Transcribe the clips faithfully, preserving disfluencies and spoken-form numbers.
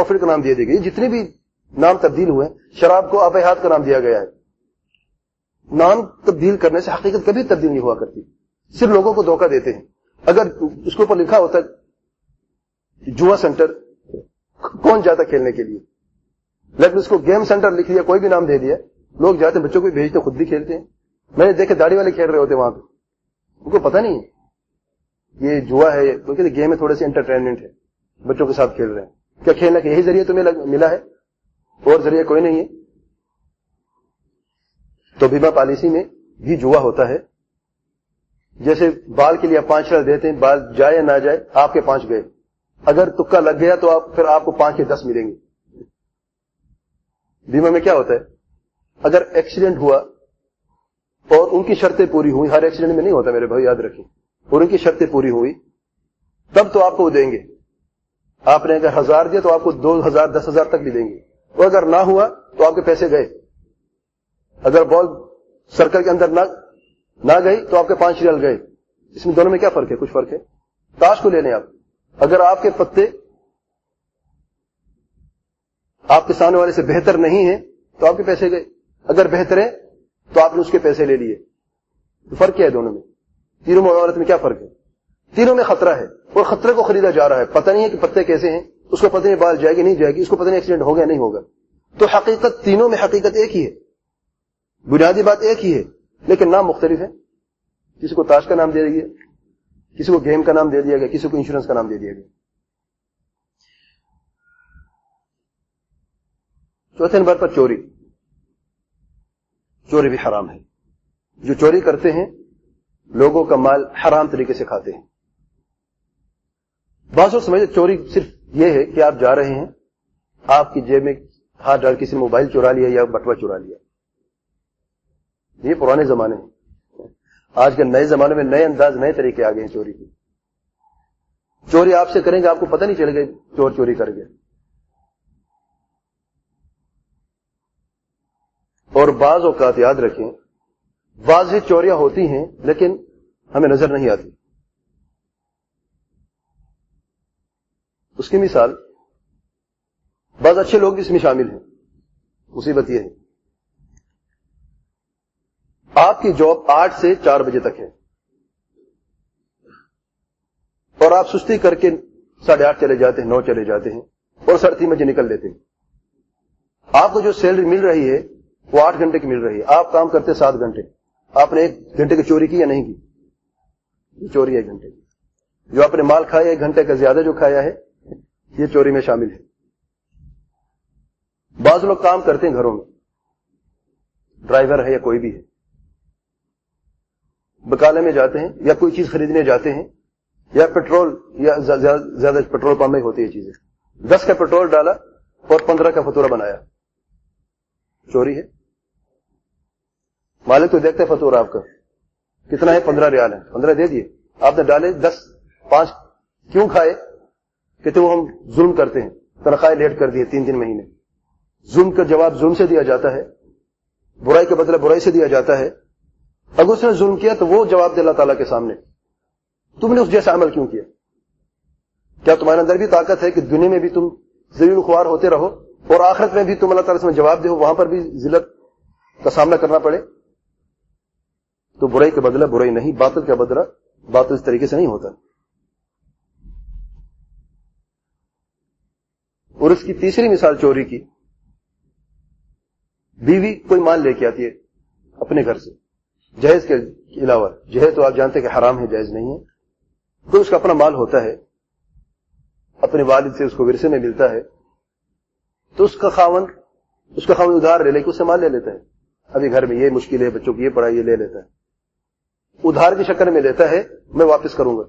Profit का नाम दे दिया गया, जितने भी नाम तब्दील हुए, शराब को आबयात का नाम दिया गया है। नाम तब्दील करने से हकीकत कभी तब्दील नहीं हुआ करती, सिर्फ लोगों को धोखा देते हैं। अगर उसके ऊपर लिखा होता जुआ सेंटर, कौन जाता खेलने के लिए, लेकिन उसको गेम सेंटर लिख दिया, कोई भी नाम दे दिया, लोग जाते हैं, बच्चों को भेजते, खुद भी खेलते हैं। मैंने देखे दाढ़ी वाले खेल रहे होते वहां पे, उनको पता नहीं है ये जुआ है, क्योंकि गेम में थोड़े से एंटरटेनमेंट है, बच्चों के साथ खेल रहे हैं। क्या खेलना के यही जरिए तुम्हें मिला है, और जरिए कोई नहीं है? तो बीमा पॉलिसी में भी जुआ होता है। जैसे बाल के लिए आप पांच हजार देते हैं, बाल जाए या ना जाए, आपके पांच गए, अगर तुक्का लग गया तो आप फिर आपको पांच के दस मिलेंगे। बीमा में क्या होता है, अगर एक्सीडेंट हुआ और उनकी शर्तें पूरी हुई, हर एक्सीडेंट में नहीं होता मेरे भाई, याद रखें, और उनकी शर्तें पूरी हुई तब तो आपको वो देंगे। आपने अगर हजार दिया तो आपको दो हजार दस हजार तक भी देंगे, और अगर ना हुआ तो आपके पैसे गए। अगर बॉल सर्कल के अंदर ना ना गई तो आपके पांच रियल गए। इसमें दोनों में क्या फर्क है? कुछ फर्क है। ताश को ले लें आप, अगर आपके पत्ते आपके सामने वाले से बेहतर नहीं है तो आपके पैसे गए, अगर बेहतर है तो आपने उसके पैसे ले लिए। तो फर्क क्या है दोनों में? तीनों मुआवरत में क्या फर्क है? तीनों में खतरा है, और खतरे को खरीदा जा रहा है। पता नहीं है कि पत्ते कैसे हैं, उसको पता नहीं बाल जाएगी नहीं जाएगी, उसको पता नहीं एक्सीडेंट होगा नहीं होगा। तो हकीकत तीनों में हकीकत एक ही है, बुनियादी बात एक ही है, लेकिन नाम मुख्तलिफ है। किसी को ताश का नाम दे दिया, किसी को गेम का नाम दे दिया गया, किसी को इंश्योरेंस का नाम दे दिया गया। चौथे नंबर पर चोरी। चोरी भी हराम है। जो चोरी करते हैं लोगों का माल हराम तरीके से खाते हैं। बात और समझे, चोरी सिर्फ यह है कि आप जा रहे हैं, आपकी जेब में हाथ डाल किसी ने मोबाइल चुरा लिया या बटुआ चुरा लिया। ये पुराने जमाने हैं। आज के नए जमाने में नए अंदाज, नए तरीके आ गए हैं चोरी की। चोरी आपसे करेंगे, आपको पता नहीं चलेगा चोर चोरी कर गया। और बाज औकात याद रखें, वाज़ेह चोरियां होती हैं लेकिन हमें नजर नहीं आती। उसकी मिसाल, बाज अच्छे लोग भी इसमें शामिल हैं। मुसीबत यह है, आपकी जॉब आठ से चार बजे तक है और आप सुस्ती करके साढ़े आठ चले जाते हैं, नौ चले जाते हैं और साढ़े तीन बजे निकल लेते हैं। आपको जो सैलरी मिल रही है वो आठ घंटे की मिल रही है, आप काम करते सात घंटे। आपने एक घंटे की चोरी की या नहीं की? ये चोरी है एक घंटे की। जो आपने माल खाया एक घंटे का ज्यादा जो खाया है, ये चोरी में शामिल है। बाज लोग काम करते हैं घरों में, ड्राइवर है या कोई भी है, बकाले में जाते हैं या कोई चीज खरीदने जाते हैं, या पेट्रोल या ज्यादा पेट्रोल पंप में होती है चीजें, दस का पेट्रोल डाला और पंद्रह का फतूरा बनाया, चोरी है। मालिक तो देखते हैं फतूरा आपका कितना है, पंद्रह रियाल है, पंद्रह दे दिए, आपने डाले दस, पांच क्यों खाए? कहते वो हम जुल्म करते हैं, तनख्वाहें लेट कर दिए तीन तीन महीने। जुल्म का जवाब जुल्म से दिया जाता है, बुराई के बदले बुराई से दिया जाता है। अगर उसने जुल्म किया तो वो जवाब दे अल्लाह ताला के सामने, तुमने उस जैसा अमल क्यों किया? क्या तुम्हारे अंदर भी ताकत है कि दुनिया में भी तुम ज़लील ख्वार होते रहो और आखिरत में भी तुम अल्लाह ताला से जवाब दो, वहां पर भी जिल्लत का सामना करना पड़े? तो बुराई के बदला बुराई नहीं, बातिल का बदला बातिल इस तरीके से नहीं होता। और इसकी तीसरी मिसाल चोरी की, बीवी कोई माल लेके आती है अपने घर से, जहेज के अलावा। जहेज तो आप जानते हैं कि हराम है, जायज नहीं है। तो उसका अपना माल होता है, अपने वालिद से उसको विरसे में मिलता है, तो उसका खावन उसका खावन उधार ले लेके उससे माल ले लेता है। अभी घर में ये मुश्किल है, बच्चों की ये पढ़ाई, ये ले लेता है, उधार की शक्ल में लेता है, मैं वापस करूंगा।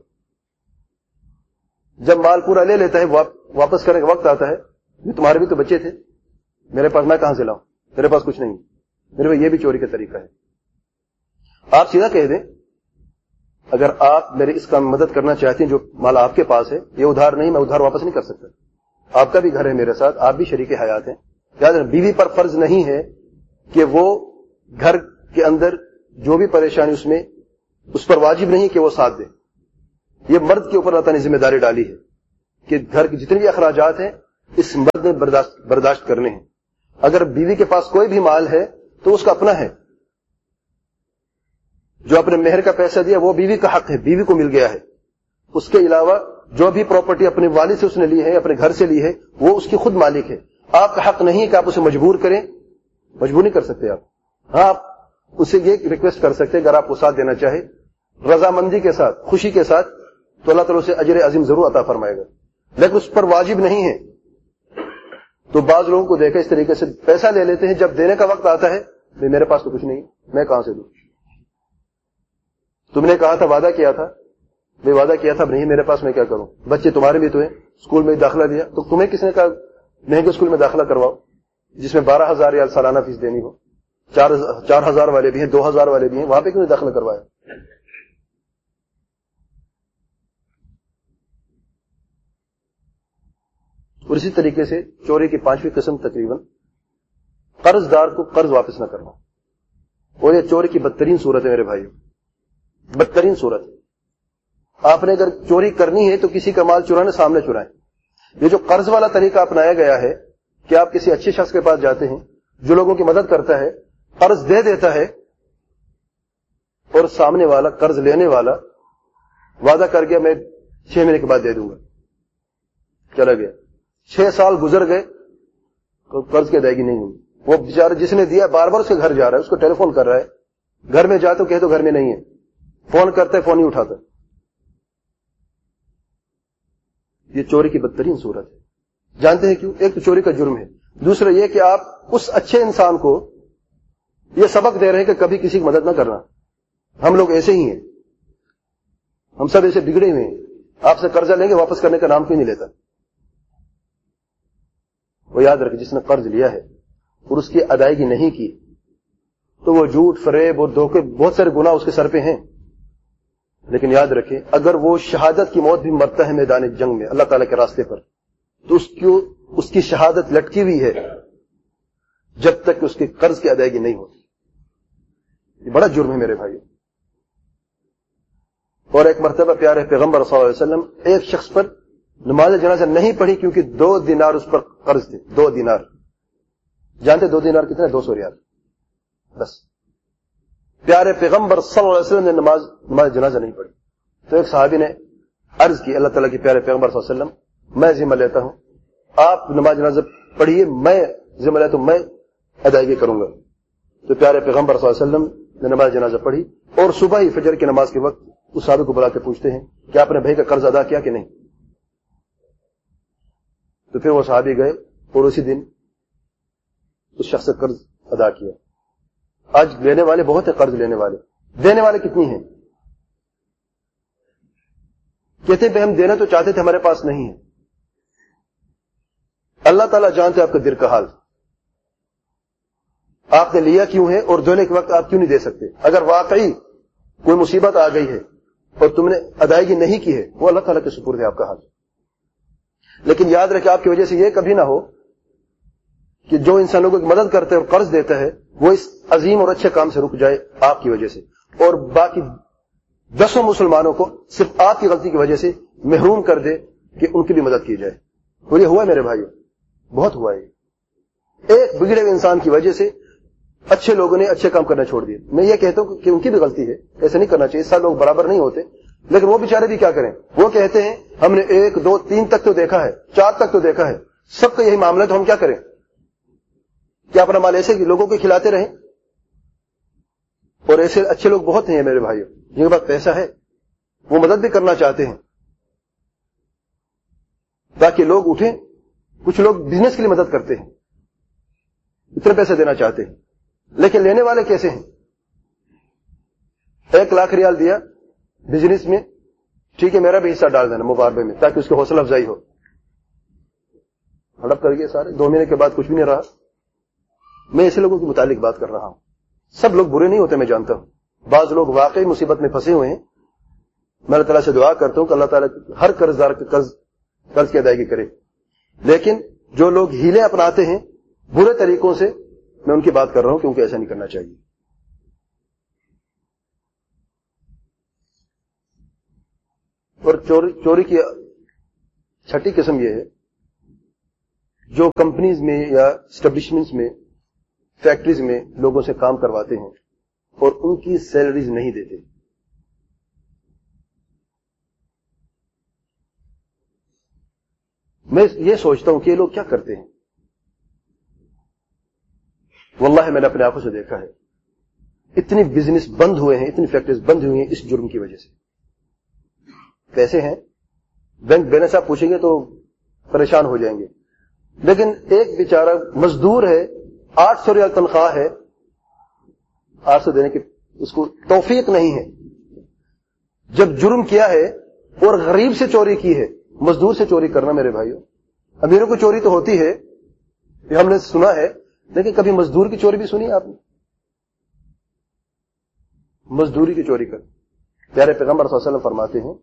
जब माल पूरा ले लेता है, वाप, वापस करने का वक्त आता है, ये तुम्हारे भी तो बच्चे थे, मेरे पास मैं कहां से लाऊं, मेरे पास कुछ नहीं। मेरे भाई ये भी चोरी का तरीका है। आप सीधा कह दें, अगर आप मेरे इस काम में मदद करना चाहते हैं, जो माल आपके पास है ये उधार नहीं, मैं उधार वापस नहीं कर सकता। आपका भी घर है मेरे साथ, आप भी शरीके हयात हैं। याद रखें, बीवी पर फर्ज नहीं है कि वो घर के अंदर जो भी परेशानी उसमें, उस पर वाजिब नहीं कि वो साथ दे। ये मर्द के ऊपर अल्लाह ने जिम्मेदारी डाली है कि घर के जितने भी अखराजात हैं اس مرد نے برداشت برداشت کرنے ہیں. اگر بیوی کے پاس کوئی بھی مال ہے تو اس کا اپنا ہے. جو اپنے مہر کا پیسہ دیا وہ بیوی کا حق ہے, بیوی کو مل گیا ہے. اس کے علاوہ جو بھی پراپرٹی اپنے والد سے اس نے لی ہے, اپنے گھر سے لی ہے, وہ اس کی خود مالک ہے. آپ کا حق نہیں کہ آپ اسے مجبور کریں, مجبور نہیں کر سکتے آپ. ہاں, آپ اسے یہ ریکویسٹ کر سکتے اگر آپ کو ساتھ دینا چاہے رضامندی کے ساتھ, خوشی کے ساتھ, تو اللہ تعالیٰ اسے اجر عظیم ضرور عطا فرمائے گا, لیکن اس پر واجب نہیں ہے. تو بعض لوگوں کو دیکھا اس طریقے سے پیسہ لے لیتے ہیں, جب دینے کا وقت آتا ہے میرے پاس تو کچھ نہیں, میں کہاں سے دوں؟ تم نے کہا تھا, وعدہ کیا تھا, میں وعدہ کیا تھا نہیں میرے پاس, میں کیا کروں؟ بچے تمہارے بھی تو ہیں, اسکول میں داخلہ دیا تو تمہیں کس نے کہا مہنگے اسکول میں داخلہ کرواؤ جس میں بارہ ہزار ریال سالانہ فیس دینی ہو؟ چار چار ہزار والے بھی ہیں, دو ہزار والے بھی ہیں, وہاں پہ کیوں نہیں داخلہ کروایا؟ اور اسی طریقے سے چوری کی پانچویں قسم تقریباً قرض دار کو قرض واپس نہ کرنا, اور یہ چوری کی بدترین صورت ہے میرے بھائیو, بدترین صورت ہے. آپ نے اگر چوری کرنی ہے تو کسی کا مال چرانے سامنے چرائیں. یہ جو قرض والا طریقہ اپنایا گیا ہے کہ آپ کسی اچھے شخص کے پاس جاتے ہیں جو لوگوں کی مدد کرتا ہے, قرض دے دیتا ہے, اور سامنے والا قرض لینے والا وعدہ کر گیا میں چھ مہینے کے بعد دے دوں گا, چلا گیا, چھ سال گزر گئے قرض کی ادائیگی نہیں ہوئی. وہ بیچارہ جس نے دیا بار بار اس کے گھر جا رہا ہے, اس کو ٹیلی فون کر رہا ہے, گھر میں جا تو کہ تو گھر میں نہیں ہے, فون کرتے فون نہیں اٹھاتا. یہ چوری کی بدترین صورت ہے. جانتے ہیں کیوں؟ ایک تو چوری کا جرم ہے, دوسرا یہ کہ آپ اس اچھے انسان کو یہ سبق دے رہے ہیں کہ کبھی کسی کی مدد نہ کرنا. ہم لوگ ایسے ہی ہیں, ہم سب ایسے بگڑے ہوئے ہیں. آپ سے قرضہ لیں گے, واپس کرنے کا نام کیوں نہیں لیتا؟ وہ یاد رکھے جس نے قرض لیا ہے اور اس کی ادائیگی نہیں کی تو وہ جھوٹ, فریب اور دھوکے, بہت سارے گناہ اس کے سر پہ ہیں. لیکن یاد رکھیں اگر وہ شہادت کی موت بھی مرتا ہے میدان جنگ میں اللہ تعالیٰ کے راستے پر, تو اس کی اس کی شہادت لٹکی ہوئی ہے جب تک کہ اس کے قرض کی ادائیگی نہیں ہوتی. یہ بڑا جرم ہے میرے بھائی. اور ایک مرتبہ پیارے پیغمبر صلی اللہ علیہ وسلم ایک شخص پر نماز جنازہ نہیں پڑھی کیونکہ دو دینار اس پر قرض تھے. دو دینار, جانتے دو دینار کتنے؟ دو سو ریال. بس پیارے پیغمبر صلی اللہ علیہ وسلم نے نماز نماز جنازہ نہیں پڑھی. تو ایک صحابی نے عرض کی اللہ تعالیٰ کے پیارے پیغمبر صلی اللہ علیہ وسلم, میں ذمہ لیتا ہوں, آپ نماز جنازہ پڑھیے, میں ذمہ لیتا ہوں, میں ادائیگی کروں گا. تو پیارے پیغمبر صلی اللہ علیہ وسلم نے نماز جنازہ پڑھی, اور صبح ہی فجر کی نماز کے وقت اس صحابی کو بلا کے پوچھتے ہیں کہ آپ نے بھائی کا قرض ادا کیا کہ نہیں؟ تو پھر وہ صحابی گئے اور اسی دن اس شخص سے قرض ادا کیا. آج لینے والے بہت ہیں, قرض لینے والے, دینے والے کتنی ہیں؟ کہتے ہیں ہم دینا تو چاہتے تھے, ہمارے پاس نہیں ہے. اللہ تعالیٰ جانتے آپ کا دل کا حال, آپ نے لیا کیوں ہے اور دینے کے وقت آپ کیوں نہیں دے سکتے. اگر واقعی کوئی مصیبت آ گئی ہے اور تم نے ادائیگی نہیں کی ہے, وہ اللہ تعالیٰ کے سپرد ہے آپ کا حال. لیکن یاد رکھے آپ کی وجہ سے یہ کبھی نہ ہو کہ جو انسانوں کو مدد کرتا ہے اور قرض دیتا ہے وہ اس عظیم اور اچھے کام سے رک جائے آپ کی وجہ سے, اور باقی دسوں مسلمانوں کو صرف آپ کی غلطی کی وجہ سے محروم کر دے کہ ان کی بھی مدد کی جائے. اور یہ ہوا میرے بھائیو, بہت ہوا ہے. ایک بگڑے ہوئے انسان کی وجہ سے اچھے لوگوں نے اچھے کام کرنا چھوڑ دیے. میں یہ کہتا ہوں کہ ان کی بھی غلطی ہے, ایسا نہیں کرنا چاہیے, سب لوگ برابر نہیں ہوتے, لیکن وہ بیچارے بھی کیا کریں. وہ کہتے ہیں ہم نے ایک دو تین تک تو دیکھا ہے, چار تک تو دیکھا ہے, سب کا یہی معاملہ, تو ہم کیا کریں؟ کیا اپنا مال ایسے لوگوں کو کھلاتے رہیں؟ اور ایسے اچھے لوگ بہت ہیں میرے بھائیوں, جن کے پاس پیسہ ہے, وہ مدد بھی کرنا چاہتے ہیں تاکہ لوگ اٹھیں. کچھ لوگ بزنس کے لیے مدد کرتے ہیں, اتنے پیسے دینا چاہتے ہیں, لیکن لینے والے کیسے ہیں؟ ایک لاکھ ریال دیا بزنس میں, ٹھیک ہے میرا بھی حصہ ڈال دینا مباربے میں تاکہ اس کی حوصلہ افزائی ہو. ہڑپ کر گئے سارے, دو مہینے کے بعد کچھ بھی نہیں رہا. میں ایسے لوگوں کے متعلق بات کر رہا ہوں. سب لوگ برے نہیں ہوتے, میں جانتا ہوں, بعض لوگ واقعی مصیبت میں پھنسے ہوئے ہیں. میں اللہ تعالیٰ سے دعا کرتا ہوں کہ اللہ تعالیٰ ہر قرض دار کے قرض قرض کی ادائیگی کرے. لیکن جو لوگ ہیلے اپناتے ہیں برے طریقوں سے, میں ان کی بات کر رہا ہوں کیونکہ ایسا نہیں کرنا چاہیے. اور چوری چوری کی چھٹی قسم یہ ہے جو کمپنیز میں یا اسٹیبلشمنٹس میں فیکٹریز میں لوگوں سے کام کرواتے ہیں اور ان کی سیلریز نہیں دیتے. میں یہ سوچتا ہوں کہ یہ لوگ کیا کرتے ہیں. واللہ میں نے اپنے آنکھوں سے دیکھا ہے اتنی بزنس بند ہوئے ہیں, اتنی فیکٹریز بند ہوئی ہیں اس جرم کی وجہ سے. پیسے ہیں, بینک بیلنس آپ پوچھیں گے تو پریشان ہو جائیں گے, لیکن ایک بیچارہ مزدور ہے, آٹھ سو ریال تنخواہ ہے, آٹھ سو دینے کی اس کو توفیق نہیں ہے. جب جرم کیا ہے اور غریب سے چوری کی ہے, مزدور سے چوری کرنا میرے بھائیوں, امیروں کو چوری تو ہوتی ہے یہ ہم نے سنا ہے, لیکن کبھی مزدور کی چوری بھی سنی آپ نے؟ مزدوری کی چوری کر. پیارے پیغمبر صلی اللہ علیہ وسلم فرماتے ہیں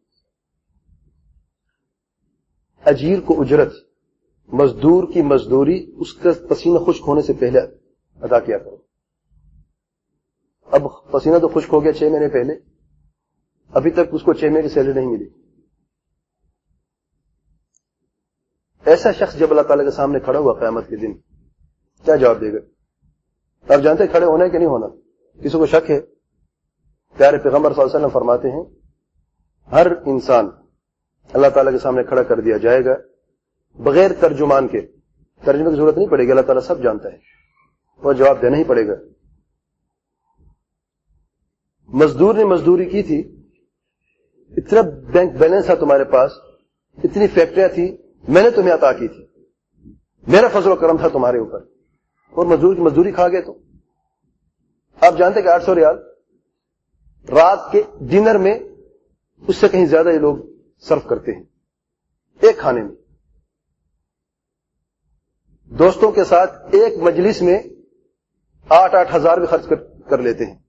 اجیر کو اجرت, مزدور کی مزدوری اس کا پسینہ خشک ہونے سے پہلے ادا کیا کرو. اب پسینہ تو خشک ہو گیا چھ مہینے پہلے, ابھی تک اس کو چھ مہینے کی سیلری نہیں ملی. ایسا شخص جب اللہ تعالیٰ کے سامنے کھڑا ہوا قیامت کے دن کیا جواب دے گا؟ آپ جانتے کھڑے ہونا ہے کہ نہیں ہونا؟ کسی کو شک ہے؟ پیارے پیغمبر صلی اللہ علیہ وسلم فرماتے ہیں ہر انسان اللہ تعالیٰ کے سامنے کھڑا کر دیا جائے گا بغیر ترجمان کے. ترجمے کی ضرورت نہیں پڑے گی, اللہ تعالیٰ سب جانتا ہے, وہ جواب دینا ہی پڑے گا. مزدور نے مزدوری کی تھی, اتنا بینک بیلنس تھا تمہارے پاس, اتنی فیکٹریاں تھی, میں نے تمہیں عطا کی تھی, میرا فضل و کرم تھا تمہارے اوپر, اور مزدور کی مزدوری کھا گئے. تو آپ جانتے کہ آٹھ سو ریال رات کے ڈنر میں اس سے کہیں زیادہ یہ لوگ صرف کرتے ہیں ایک کھانے میں. دوستوں کے ساتھ ایک مجلس میں آٹھ آٹھ ہزار بھی خرچ کر, کر لیتے ہیں.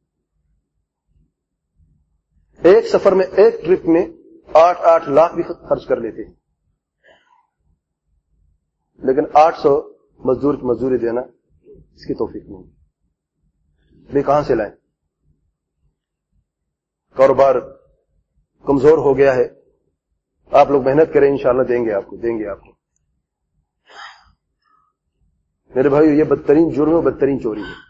ایک سفر میں, ایک ٹرپ میں آٹھ آٹھ لاکھ بھی خرچ کر لیتے ہیں. لیکن آٹھ سو مزدور کی مزدوری دینا اس کی توفیق نہیں. بھی کہاں سے لائیں؟ کاروبار کمزور ہو گیا ہے, آپ لوگ محنت کریں, انشاءاللہ دیں گے آپ کو, دیں گے آپ کو. میرے بھائیو یہ بدترین جرم ہے, بدترین چوری ہے.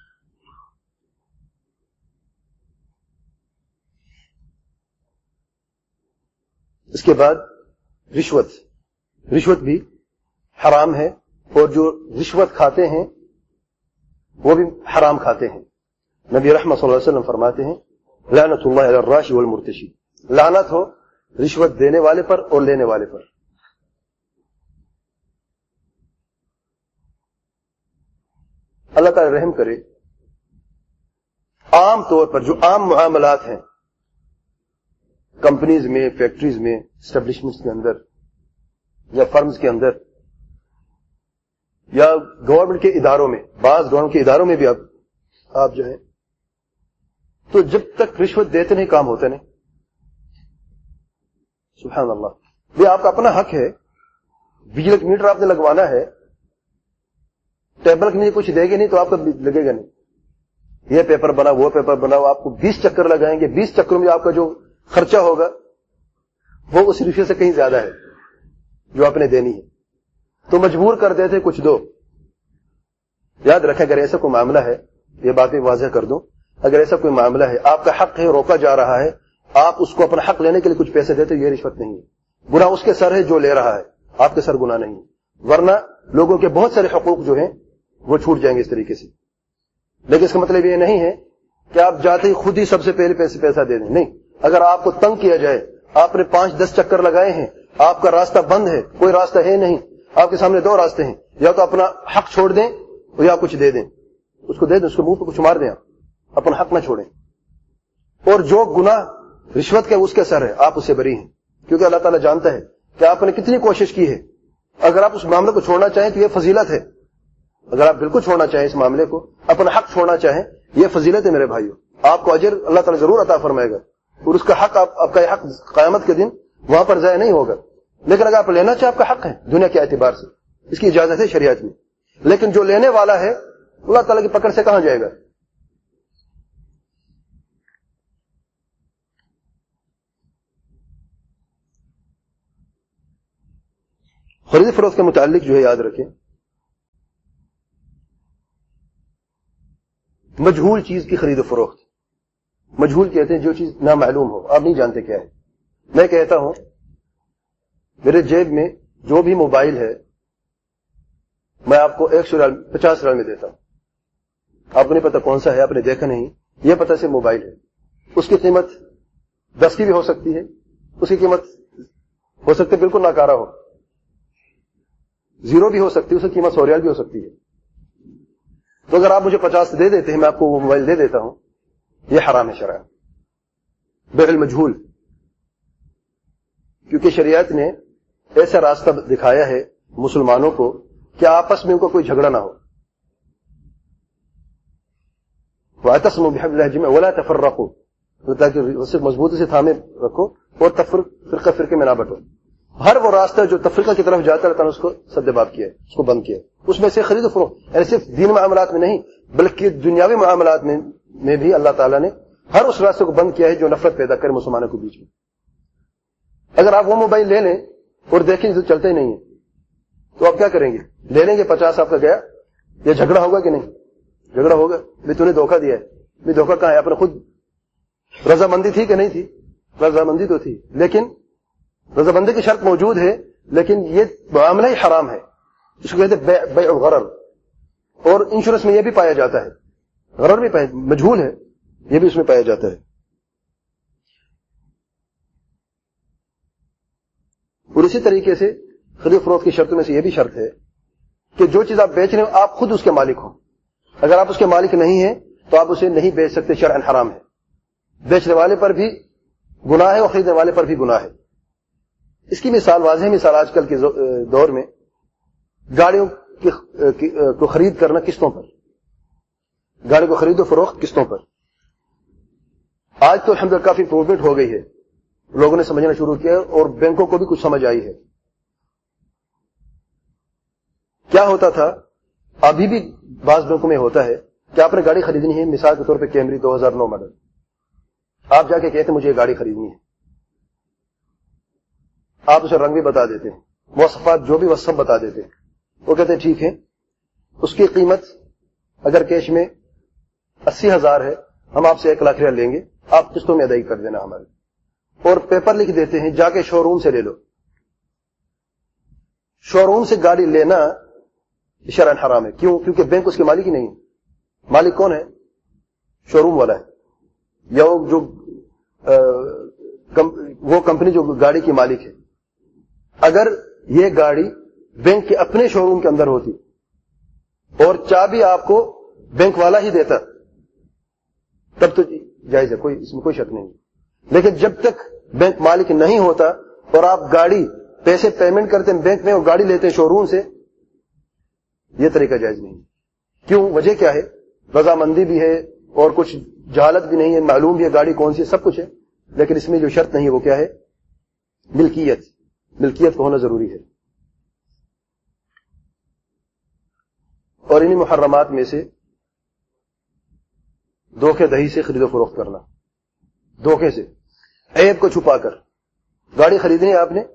اس کے بعد رشوت. رشوت بھی حرام ہے, اور جو رشوت کھاتے ہیں وہ بھی حرام کھاتے ہیں. نبی رحمت صلی اللہ علیہ وسلم فرماتے ہیں لعنت اللہ علی الراشی والمرتشی, لعنت ہو رشوت دینے والے پر اور لینے والے پر. اللہ تعالی رحم کرے. عام طور پر جو عام معاملات ہیں کمپنیز میں, فیکٹریز میں, اسٹیبلشمنٹس کے اندر یا فرمز کے اندر یا گورنمنٹ کے اداروں میں, بعض گورنمنٹ کے اداروں میں بھی اب آپ جو ہے تو جب تک رشوت دیتے نہیں کام ہوتے نہیں. سبحان اللہ. یہ آپ کا اپنا حق ہے, بجلی کا میٹر آپ نے لگوانا ہے, ٹیبل کے نیچے کچھ دے گے نہیں تو آپ کا لگے گا نہیں. یہ پیپر بنا, وہ پیپر بنا, آپ کو بیس چکر لگائیں گے, بیس چکروں میں آپ کا جو خرچہ ہوگا وہ اس رشوت سے کہیں زیادہ ہے جو آپ نے دینی ہے. تو مجبور کر دیتے کچھ دو. یاد رکھیں اگر ایسا کوئی معاملہ ہے, یہ بات بھی واضح کر دوں, اگر ایسا کوئی معاملہ ہے آپ کا حق ہے, روکا جا رہا ہے, آپ اس کو اپنا حق لینے کے لیے کچھ پیسے دیتے, یہ رشوت نہیں ہے. گناہ اس کے سر ہے جو لے رہا ہے, آپ کے سر گناہ نہیں ہے. ورنہ لوگوں کے بہت سارے حقوق جو ہیں وہ چھوٹ جائیں گے اس طریقے سے. لیکن اس کا مطلب یہ نہیں ہے کہ آپ جاتے ہی خود ہی سب سے پہلے پیسے پیسہ دے دیں. نہیں, اگر آپ کو تنگ کیا جائے, آپ نے پانچ دس چکر لگائے ہیں, آپ کا راستہ بند ہے, کوئی راستہ ہے نہیں, آپ کے سامنے دو راستے ہیں, یا تو اپنا حق چھوڑ دیں یا کچھ دے دیں, اس کو دے دیں, اس کو منہ پہ کچھ مار دیں, آپ اپنا حق نہ چھوڑیں. اور جو گناہ رشوت کے اس کے سر ہے آپ اس سے بری ہیں, کیونکہ اللہ تعالیٰ جانتا ہے کہ آپ نے کتنی کوشش کی ہے. اگر آپ اس معاملے کو چھوڑنا چاہیں تو یہ فضیلت ہے. اگر آپ بالکل چھوڑنا چاہیں اس معاملے کو, اپنا حق چھوڑنا چاہیں, یہ فضیلت ہے میرے بھائیوں. آپ کو اجر اللہ تعالیٰ ضرور عطا فرمائے گا, اور اس کا حق آپ, آپ کا حق قیامت کے دن وہاں پر ضائع نہیں ہوگا. لیکن اگر آپ لینا چاہیں آپ کا حق ہے دنیا کے اعتبار سے, اس کی اجازت ہے شریعت میں. لیکن جو لینے والا ہے اللہ تعالیٰ کی پکڑ سے کہاں جائے گا؟ خرید فروخت کے متعلق جو ہے یاد رکھیں مجہول چیز کی خرید و فروخت. مجہول کہتے ہیں جو چیز نامعلوم ہو، آپ نہیں جانتے کیا ہے. میں کہتا ہوں میرے جیب میں جو بھی موبائل ہے میں آپ کو ایک سو ریال پچاس ریال میں دیتا ہوں. آپ کو نہیں پتا کون سا ہے، آپ نے دیکھا نہیں، یہ پتہ سے موبائل ہے. اس کی قیمت دس کی بھی ہو سکتی ہے، اس کی قیمت ہو سکتی ہے بالکل ناکارہ ہو، زیرو بھی ہو سکتی ہے، اس کی قیمت سو ریال بھی ہو سکتی ہے. تو اگر آپ مجھے پچاس دے دیتے ہیں، میں آپ کو وہ موبائل دے دیتا ہوں، یہ حرام ہے شرعاً، بیع المجہول. کیونکہ شریعت نے ایسا راستہ دکھایا ہے مسلمانوں کو کہ آپس میں ان کو کوئی جھگڑا نہ ہو. وَاعْتَصِمُوا بِحَبْلِ اللَّهِ جَمِيعًا وَلَا تَفَرَّقُوا، تاکہ اسے مضبوطی سے تھامے رکھو اور فرقہ فرقے میں نہ بٹو. ہر وہ راستہ جو تفریقہ کی طرف جاتا ہے اللہ تعالیٰ نے اس کو سد باب کیا ہے، اس کو بند کیا ہے. اس میں سے خرید و فروخت، یعنی صرف دین معاملات میں نہیں بلکہ دنیاوی معاملات میں میں بھی اللہ تعالیٰ نے ہر اس راستے کو بند کیا ہے جو نفرت پیدا کرے مسلمانوں کے بیچ میں. اگر آپ وہ موبائل لے لیں اور دیکھیں تو چلتا ہی نہیں ہے تو آپ کیا کریں گے؟ لے لیں گے، پچاس آپ کا گیا، یہ جھگڑا ہوگا کہ نہیں؟ جھگڑا ہوگا. بھی تو نے دھوکہ دیا ہے. بھی دھوکہ کہاں ہے؟ آپ نے خود رضامندی تھی کہ نہیں تھی؟ رضامندی تو تھی، لیکن رضامندی کی شرط موجود ہے، لیکن یہ معاملہ ہی حرام ہے. اس کو کہتے ہیں بیع الغرر. اور انشورنس میں یہ بھی پایا جاتا ہے، غرر بھی پایا، مجہول ہے، یہ بھی اس میں پایا جاتا ہے. اور اسی طریقے سے خرید فروخت کی شرطوں میں سے یہ بھی شرط ہے کہ جو چیز آپ بیچ رہے ہو آپ خود اس کے مالک ہوں. اگر آپ اس کے مالک نہیں ہیں تو آپ اسے نہیں بیچ سکتے، شرعاً حرام ہے. بیچنے والے پر بھی گناہ ہے اور خریدنے والے پر بھی گناہ ہے. اس کی مثال، واضح مثال آج کل کے دور میں گاڑیوں کو خرید کرنا قسطوں پر، گاڑی کو خرید و فروخت قسطوں پر. آج تو الحمدللہ کافی امپروومنٹ ہو گئی ہے، لوگوں نے سمجھنا شروع کیا اور بینکوں کو بھی کچھ سمجھ آئی ہے. کیا ہوتا تھا، ابھی بھی بعض بینکوں میں ہوتا ہے کہ آپ نے گاڑی خریدنی ہے، مثال کے طور پہ کیمری دو ہزار نو ماڈل، آپ جا کے کہتے ہیں مجھے یہ گاڑی خریدنی ہے. آپ اسے رنگ بھی بتا دیتے ہیں، مواصفات جو بھی وہ سب بتا دیتے ہیں. وہ کہتے ہیں ٹھیک ہے، اس کی قیمت اگر کیش میں اسی ہزار ہے، ہم آپ سے ایک لاکھ ریال لیں گے، آپ قسطوں میں ادائیگی کر دینا ہمارے. اور پیپر لکھ دیتے ہیں جا کے شو روم سے لے لو. شو روم سے گاڑی لینا شرعاً حرام ہے. کیوں؟ کیونکہ بینک اس کے مالک ہی نہیں ہے. مالک کون ہے؟ شو روم والا ہے، یا جو وہ کمپنی جو گاڑی کی مالک ہے. اگر یہ گاڑی بینک کے اپنے شو روم کے اندر ہوتی اور چابی آپ کو بینک والا ہی دیتا تب تو جائز ہے، کوئی اس میں کوئی شک نہیں. لیکن جب تک بینک مالک نہیں ہوتا اور آپ گاڑی پیسے پیمنٹ کرتے ہیں بینک میں اور گاڑی لیتے ہیں شو روم سے، یہ طریقہ جائز نہیں. کیوں؟ وجہ کیا ہے؟ رضامندی بھی ہے اور کچھ جہالت بھی نہیں ہے، معلوم بھی ہے گاڑی کون سی ہے، سب کچھ ہے، لیکن اس میں جو شرط نہیں ہے وہ کیا ہے؟ ملکیت. ملکیت کو ہونا ضروری ہے. اور انہی محرمات میں سے دھوکے دہی سے خرید و فروخت کرنا، دھوکے سے، عیب کو چھپا کر. گاڑی خریدنی ہے آپ نے،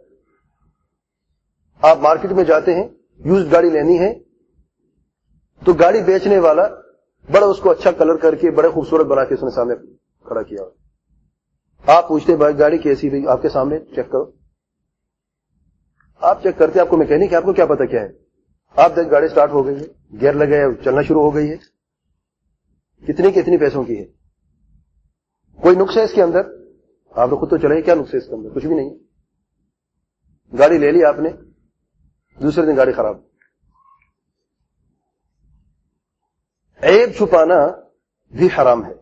آپ مارکیٹ میں جاتے ہیں، یوزڈ گاڑی لینی ہے، تو گاڑی بیچنے والا بڑا اس کو اچھا کلر کر کے بڑے خوبصورت بنا کے اس نے سامنے کھڑا کیا. آپ پوچھتے ہیں بھائی گاڑی کیسی رہی؟ آپ کے سامنے چیک کرو. آپ چیک کرتے، آپ کو میکینک ہے، آپ کو کیا پتا کیا ہے؟ آپ دیکھ گاڑی سٹارٹ ہو گئی ہے، گیئر لگے ہے، چلنا شروع ہو گئی ہے. کتنی کتنی پیسوں کی ہے؟ کوئی نقص ہے اس کے اندر؟ آپ نے خود تو چلائے، کیا نقص ہے اس کے اندر؟ کچھ بھی نہیں. گاڑی لے لی آپ نے، دوسرے دن گاڑی خراب. عیب چھپانا بھی حرام ہے.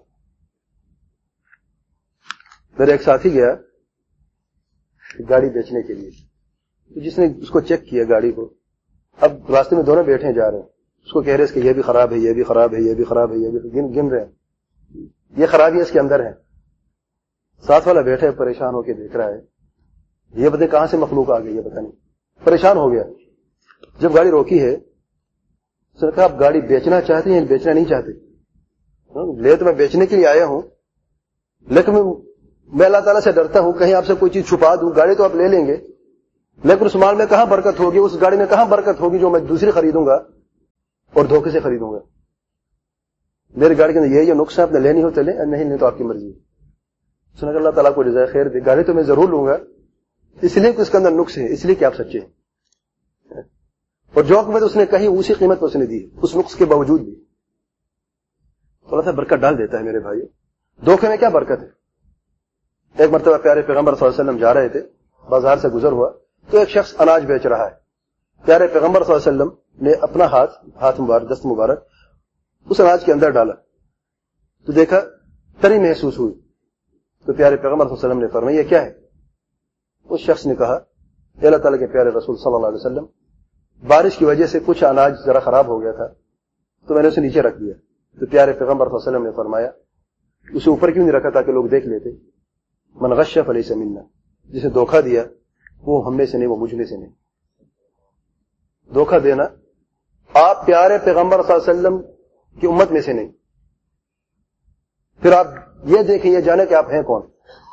میرا ایک ساتھی گیا گاڑی بیچنے کے لیے، تو جس نے اس کو چیک کیا گاڑی کو، اب راستے میں دونوں بیٹھے جا رہے ہیں، اس کو کہہ رہے ہیں کہ یہ بھی خراب ہے، یہ بھی خراب ہے، یہ بھی خراب ہے، یہ بھی گن گن رہے ہیں، یہ خرابی اس کے اندر ہے. ساتھ والا بیٹھا ہے پریشان ہو کے دیکھ رہا ہے، یہ بتائیں کہاں سے مخلوق آ گئی، یہ پتہ نہیں، پریشان ہو گیا. جب گاڑی روکی ہے اس نے کہا آپ گاڑی بیچنا چاہتے ہیں یا بیچنا نہیں چاہتے؟ لے تو میں بیچنے کے لیے آیا ہوں، لیکن میں اللہ تعالیٰ سے ڈرتا ہوں کہیں آپ سے کوئی چیز چھپا دوں. گاڑی تو آپ لے لیں گے لیکن اس مال میں کہاں برکت ہوگی، اس گاڑی میں کہاں برکت ہوگی جو میں دوسری خریدوں گا اور دھوکے سے خریدوں گا. میری گاڑی کے اندر یہ جو نقص ہے، آپ نے لینی ہو چلیں، نہیں لیں تو آپ کی مرضی ہے. سنا کہ اللہ تعالیٰ کو جزائے خیر دے. گاڑی تو میں ضرور لوں گا اس لیے کہ اس کے اندر نقص ہے، اس لیے کہ آپ سچے ہیں. اور جو قیمت اس نے کہی اسی قیمت پر اس نے دی، اس نقص کے باوجود بھی. تو اللہ تعالیٰ برکت ڈال دیتا ہے میرے بھائی. دھوکے میں کیا برکت ہے؟ ایک مرتبہ پیارے پیغمبر صلی اللہ علیہ وسلم جا رہے تھے، بازار سے گزر ہوا تو ایک شخص اناج بیچ رہا ہے. پیارے پیغمبر صلی اللہ علیہ وسلم نے اپنا ہاتھ ہاتھ مبارک دست مبارک اس اناج کے اندر ڈالا تو دیکھا تری محسوس ہوئی. تو پیارے پیغمبر صلی اللہ علیہ وسلم نے فرمایا یہ کیا ہے؟ اس شخص نے کہا اے اللہ تعالیٰ کے پیارے رسول صلی اللہ علیہ وسلم، بارش کی وجہ سے کچھ اناج ذرا خراب ہو گیا تھا تو میں نے اسے نیچے رکھ دیا. تو پیارے پیغمبر صلی اللہ علیہ وسلم نے فرمایا اسے اوپر کیوں نہیں رکھا تاکہ لوگ دیکھ لیتے؟ من غش فلیس منا، جسے دھوکہ دیا وہ ہم میں سے نہیں، وہ مجھ میں سے نہیں. دھوکہ دینا، آپ پیارے پیغمبر صلی اللہ علیہ وسلم کی امت میں سے نہیں، پھر آپ یہ دیکھیں، یہ جانے کہ آپ ہیں کون.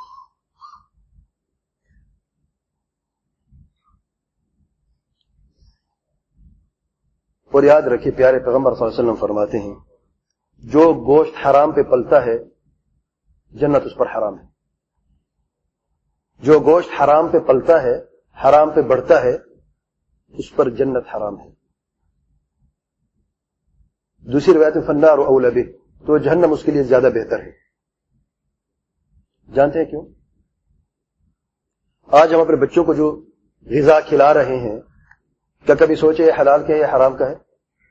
اور یاد رکھیے پیارے پیغمبر صلی اللہ علیہ وسلم فرماتے ہیں جو گوشت حرام پہ پلتا ہے جنت اس پر حرام ہے. جو گوشت حرام پہ پلتا ہے، حرام پہ بڑھتا ہے، اس پر جنت حرام ہے. دوسری روایت میں فالنار اولی بہ، تو جہنم اس کے لیے زیادہ بہتر ہے. جانتے ہیں کیوں؟ آج ہم اپنے بچوں کو جو غذا کھلا رہے ہیں، کیا کبھی سوچے یہ حلال کا ہے یا حرام کا ہے؟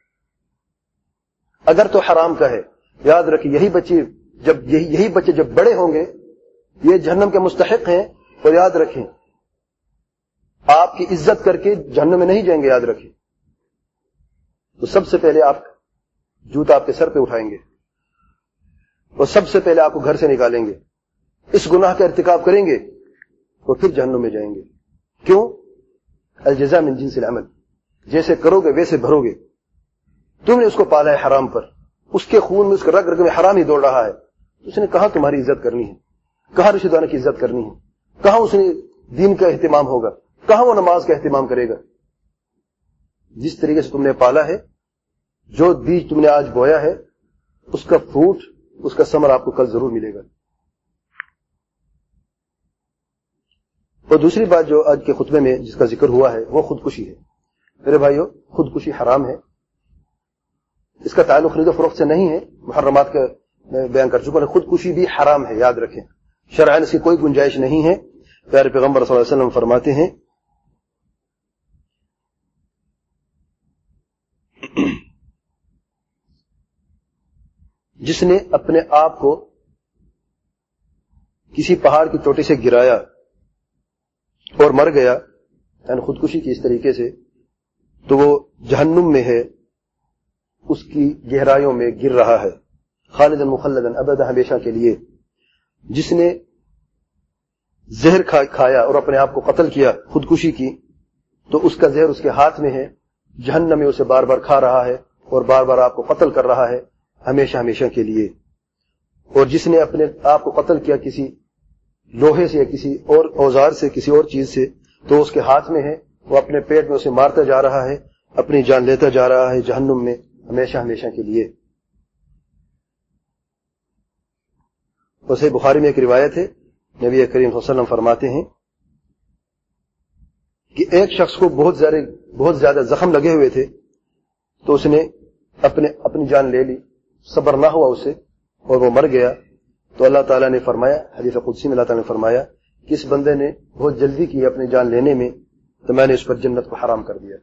اگر تو حرام کا ہے، یاد رکھیں یہی بچے جب یہی یہی بچے جب بڑے ہوں گے یہ جہنم کے مستحق ہیں. اور یاد رکھیں آپ کی عزت کر کے جہنم میں نہیں جائیں گے. یاد رکھیں تو سب سے پہلے آپ جوتا آپ کے سر پہ اٹھائیں گے اور سب سے پہلے آپ کو گھر سے نکالیں گے. اس گناہ کا ارتکاب کریں گے اور پھر جہنم میں جائیں گے. کیوں؟ الجزاء من جنس العمل، جیسے کرو گے ویسے بھرو گے. تم نے اس کو پالا ہے حرام پر، اس کے خون میں اس کے رگ رگ میں حرام ہی دوڑ رہا ہے. اس نے کہاں تمہاری عزت کرنی ہے، کہاں رشتہ داروں کی عزت کرنی ہے، کہاں اس نے دین کا اہتمام ہوگا، کہاں وہ نماز کا اہتمام کرے گا. جس طریقے سے تم نے پالا ہے، جو بیج تم نے آج بویا ہے اس کا فروٹ، اس کا ثمر آپ کو کل ضرور ملے گا. اور دوسری بات جو آج کے خطبے میں جس کا ذکر ہوا ہے وہ خودکشی ہے. میرے بھائیو خودکشی حرام ہے. اس کا تعلق خرید و فروخت سے نہیں ہے، محرمات کا میں بیان کر چکا ہوں. خودکشی بھی حرام ہے، یاد رکھیں. شرعاً اس کی کوئی گنجائش نہیں ہے. پیارے پیغمبر صلی اللہ علیہ وسلم فرماتے ہیں جس نے اپنے آپ کو کسی پہاڑ کی چوٹی سے گرایا اور مر گیا، یعنی خودکشی کی اس طریقے سے، تو وہ جہنم میں ہے، اس کی گہرائیوں میں گر رہا ہے، خالداً مخلداً ابدا، ہمیشہ کے لیے. جس نے زہر کھایا اور اپنے آپ کو قتل کیا، خودکشی کی، تو اس کا زہر اس کے ہاتھ میں ہے، جہنم میں اسے بار بار کھا رہا ہے اور بار بار آپ کو قتل کر رہا ہے، ہمیشہ ہمیشہ کے لیے. اور جس نے اپنے آپ کو قتل کیا کسی لوہے سے یا کسی اور اوزار سے، کسی اور چیز سے، تو اس کے ہاتھ میں ہے، وہ اپنے پیٹ میں اسے مارتا جا رہا ہے، اپنی جان لیتا جا رہا ہے، جہنم میں ہمیشہ ہمیشہ کے لیے. اور صحیح بخاری میں ایک روایت ہے، نبی کریم صلی اللہ علیہ وسلم فرماتے ہیں کہ ایک شخص کو بہت زیادہ بہت زیادہ زخم لگے ہوئے تھے، تو اس نے اپنے اپنی جان لے لی، صبر نہ ہوا اسے اور وہ مر گیا. تو اللہ تعالیٰ نے فرمایا، حدیث قدسی میں اللہ تعالیٰ نے فرمایا کہ اس بندے نے بہت جلدی کی اپنی جان لینے میں، تو میں نے اس پر جنت کو حرام کر دیا.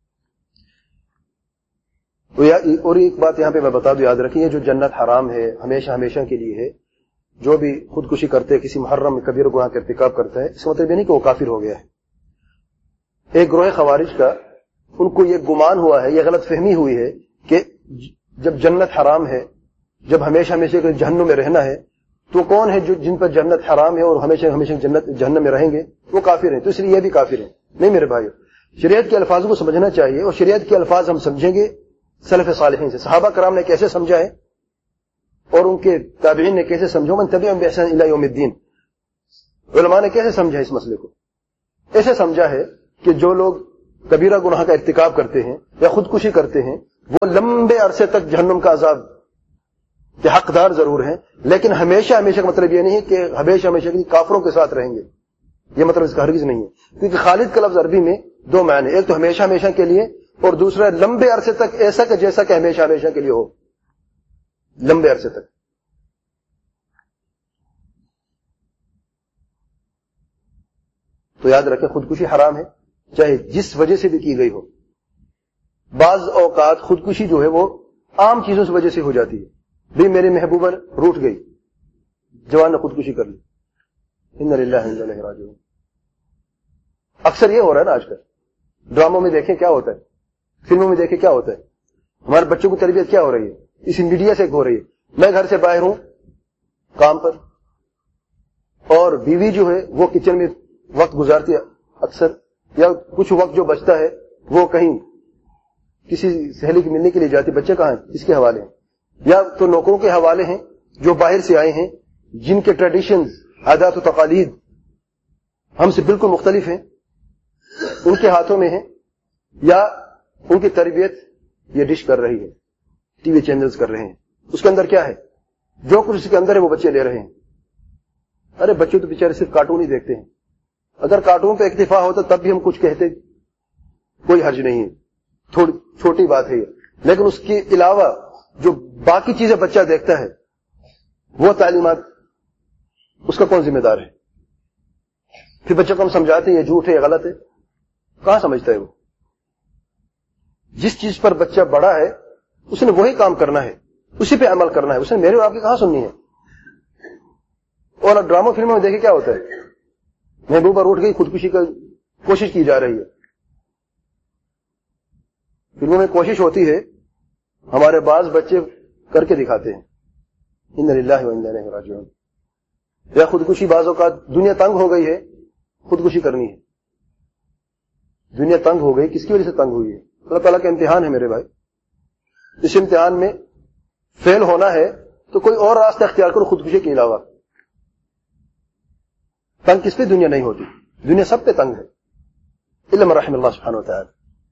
اور ایک بات یہاں پہ میں بتا دوں، یاد رکھیں، یہ جو جنت حرام ہے ہمیشہ ہمیشہ کے لیے ہے، جو بھی خودکشی کرتے ہے، کسی محرم میں کبیر گناہ کا ارتکاب کرتا ہے، اس کا مطلب یہ نہیں کہ وہ کافر ہو گیا ہے. ایک گروہ خوارج کا ان کو یہ گمان ہوا ہے، یہ غلط فہمی ہوئی ہے کہ جب جنت حرام ہے، جب ہمیشہ ہمیشہ کے جہنم میں رہنا ہے، تو کون ہے جو جن پر جنت حرام ہے اور ہمیشہ ہمیشہ جنت جہنم میں رہیں گے؟ وہ کافر ہیں، تو اس لیے یہ بھی کافر ہیں. نہیں میرے بھائیو، شریعت کے الفاظوں کو سمجھنا چاہیے، اور شریعت کے الفاظ ہم سمجھیں گے سلف صالحین سے. صحابہ کرام نے کیسے سمجھا ہے اور ان کے تابعین نے کیسے سمجھا، من تبعهم بإحسان إلى يوم الدين. علماء نے کیسے سمجھا اس مسئلے کو؟ ایسے سمجھا ہے کہ جو لوگ کبیرہ گناہ کا ارتکاب کرتے ہیں یا خودکشی کرتے ہیں، وہ لمبے عرصے تک جہنم کا عذاب کہ حقدار ضرور ہیں، لیکن ہمیشہ ہمیشہ کا مطلب یہ نہیں کہ ہمیشہ ہمیشہ کے کافروں کے ساتھ رہیں گے، یہ مطلب اس کا ہرگز نہیں ہے، کیونکہ خالد کا لفظ عربی میں دو معنی، ایک تو ہمیشہ ہمیشہ کے لیے، اور دوسرا لمبے عرصے تک، ایسا کہ جیسا کہ ہمیشہ ہمیشہ کے لیے ہو، لمبے عرصے تک۔ تو یاد رکھیں خودکشی حرام ہے، چاہے جس وجہ سے بھی کی گئی ہو۔ بعض اوقات خودکشی جو ہے وہ عام چیزوں سے وجہ سے ہو جاتی ہے، بھی میری محبوبہ روٹ گئی، جوان نے خودکشی کر لی، انا للہ و انا الیہ راجعون۔ اکثر یہ ہو رہا ہے نا آج کل، ڈراموں میں دیکھیں کیا ہوتا ہے، فلموں میں دیکھیں کیا ہوتا ہے، ہمارے بچوں کی تربیت کیا ہو رہی ہے، اسی میڈیا سے ہو رہی ہے۔ میں گھر سے باہر ہوں کام پر، اور بیوی جو ہے وہ کچن میں وقت گزارتی ہے اکثر، یا کچھ وقت جو بچتا ہے وہ کہیں کسی سہیلی کی ملنے کے لیے جاتی، بچے کہاں ہیں، کس کے حوالے ہیں، یا تو نوکروں کے حوالے ہیں جو باہر سے آئے ہیں، جن کے ٹریڈیشنز، عادات و تقالید ہم سے بالکل مختلف ہیں، ان کے ہاتھوں میں ہیں، یا ان کی تربیت یہ ڈش کر رہی ہے، ٹی وی چینلز کر رہے ہیں، اس کے اندر کیا ہے، جو کچھ اس کے اندر ہے وہ بچے لے رہے ہیں۔ ارے بچے تو بیچارے صرف کارٹون ہی دیکھتے ہیں، اگر کارٹون پہ اکتفا ہوتا تب بھی ہم کچھ کہتے، کوئی حرج نہیں ہے، تھوڑی چھوٹی بات ہے یہ، لیکن اس کے علاوہ جو باقی چیزیں بچہ دیکھتا ہے وہ تعلیمات اس کا کون ذمہ دار ہے؟ پھر بچوں کو ہم سمجھاتے ہیں یہ جھوٹ ہے، یہ غلط ہے، کہاں سمجھتا ہے وہ؟ جس چیز پر بچہ بڑا ہے اس نے وہی کام کرنا ہے، اسی پہ عمل کرنا ہے، اس نے میرے اور آپ کی کہاں سننی ہے۔ اور ڈراموں فلموں میں دیکھیں کیا ہوتا ہے، محبوبہ روٹ گئی، خودکشی کی کوشش کی جا رہی ہے۔ فلموں میں کوشش ہوتی ہے، ہمارے بعض بچے کر کے دکھاتے ہیں، انا للہ و انا الیہ راجعون۔ یا خودکشی بعض اوقات دنیا تنگ ہو گئی ہے، خودکشی کرنی ہے، دنیا تنگ ہو گئی، کس کی وجہ سے تنگ ہوئی ہے؟ اللہ تعالیٰ کا امتحان ہے میرے بھائی، اس امتحان میں فیل ہونا ہے تو کوئی اور راستہ اختیار کرو خودکشی کے علاوہ۔ تنگ کس پہ دنیا نہیں ہوتی، دنیا سب پہ تنگ ہے، الا من رحم اللہ سبحانہ وتعالی۔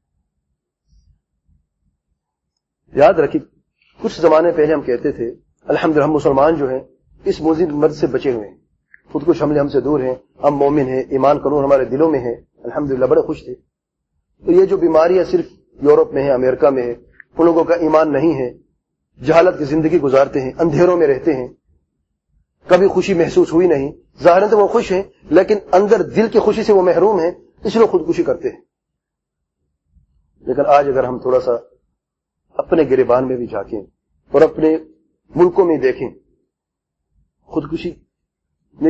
یاد رکھیے کچھ زمانے پہلے ہم کہتے تھے الحمدللہ ہم مسلمان جو ہیں اس موذی مرض سے بچے ہوئے ہیں، خودکش حملے ہم سے دور ہیں، ہم مومن ہیں، ایمان کا نور ہمارے دلوں میں ہے، الحمدللہ بڑے خوش تھے۔ تو یہ جو بیماریاں صرف یورپ میں ہیں، امریکہ میں ہے، ان لوگوں کا ایمان نہیں ہے، جہالت کی زندگی گزارتے ہیں، اندھیروں میں رہتے ہیں، کبھی خوشی محسوس ہوئی نہیں، ظاہراً تو وہ خوش ہیں لیکن اندر دل کی خوشی سے وہ محروم ہیں، اس لیے خودکشی کرتے ہیں۔ لیکن آج اگر ہم تھوڑا سا اپنے گریبان میں بھی جھانکیں اور اپنے ملکوں میں دیکھیں، خودکشی نے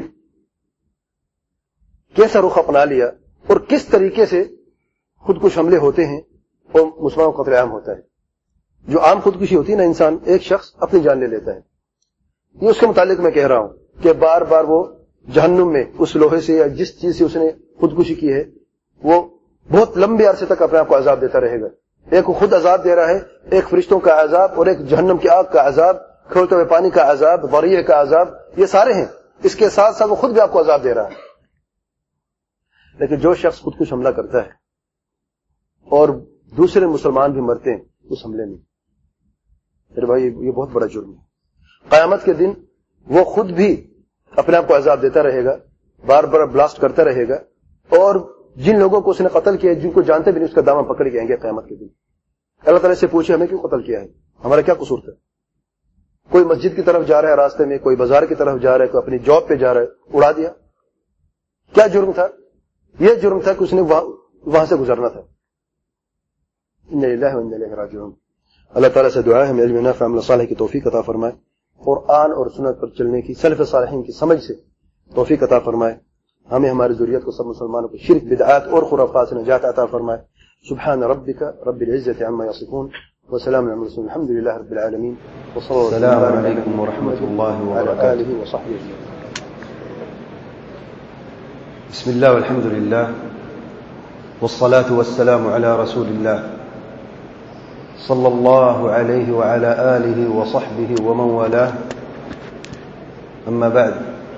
کیسا رخ اپنا لیا اور کس طریقے سے خودکش حملے ہوتے ہیں اور مسلمانوں کا قتل عام ہوتا ہے۔ جو عام خودکشی ہوتی ہے نا، انسان ایک شخص اپنی جان لے لیتا ہے، یہ اس کے متعلق میں کہہ رہا ہوں کہ بار بار وہ جہنم میں اس لوہے سے یا جس چیز سے اس نے خودکشی کی ہے وہ بہت لمبے عرصے تک اپنے آپ کو عذاب دیتا رہے گا۔ ایک خود عذاب دے رہا ہے، ایک فرشتوں کا عذاب اور ایک جہنم کی آگ کا عذاب، کھولتے ہوئے پانی کا عذاب، ضریع کا عذاب، یہ سارے ہیں، اس کے ساتھ ساتھ وہ خود بھی آپ کو عذاب دے رہا ہے۔ لیکن جو شخص خودکش حملہ کرتا ہے اور دوسرے مسلمان بھی مرتے ہیں اس حملے میں، میرے بھائی یہ بہت بڑا جرم ہے۔ قیامت کے دن وہ خود بھی اپنے آپ کو عذاب دیتا رہے گا، بار بار بلاسٹ کرتا رہے گا، اور جن لوگوں کو اس نے قتل کیا جن کو جانتے بھی نہیں اس کا دامن پکڑ کے آئیں گے قیامت کے دن۔ اللہ تعالیٰ سے پوچھے ہمیں کیوں قتل کیا ہے، ہمارا کیا قصور تھا؟ کوئی مسجد کی طرف جا رہا ہے راستے میں، کوئی بازار کی طرف جا رہا ہے، کوئی اپنی جاب پہ جا رہا ہے، اڑا دیا، کیا جرم تھا؟ یہ جرم تھا کہ اس نے وہاں, وہاں سے گزرنا تھا۔ انا للہ و انا الیہ راجعون۔ اللہ تعالیٰ سے دعا ہے ہمیں علم نافع عمل صالح کی توفیق عطا فرمائے، قرآن اور سنت پر چلنے کی، سلف صالحین کی سمجھ سے توفیق عطا فرمائے، ہمیں ہماری ذریت کو سب مسلمانوں کو شرک بدعات اور خرافات سے نجات عطا فرمائے۔ سبحان ربک رب العزة عما یصفون وسلام علی المرسلین الحمد للہ رب العالمین وصلی اللہ علیکم ورحمۃ اللہ وبرکاتہ وصحبہ اجمعین۔ بسم الله والحمد لله والصلاة والسلام على رسول الله صلى الله عليه وعلى آله وصحبه ومن والاه، أما بعد،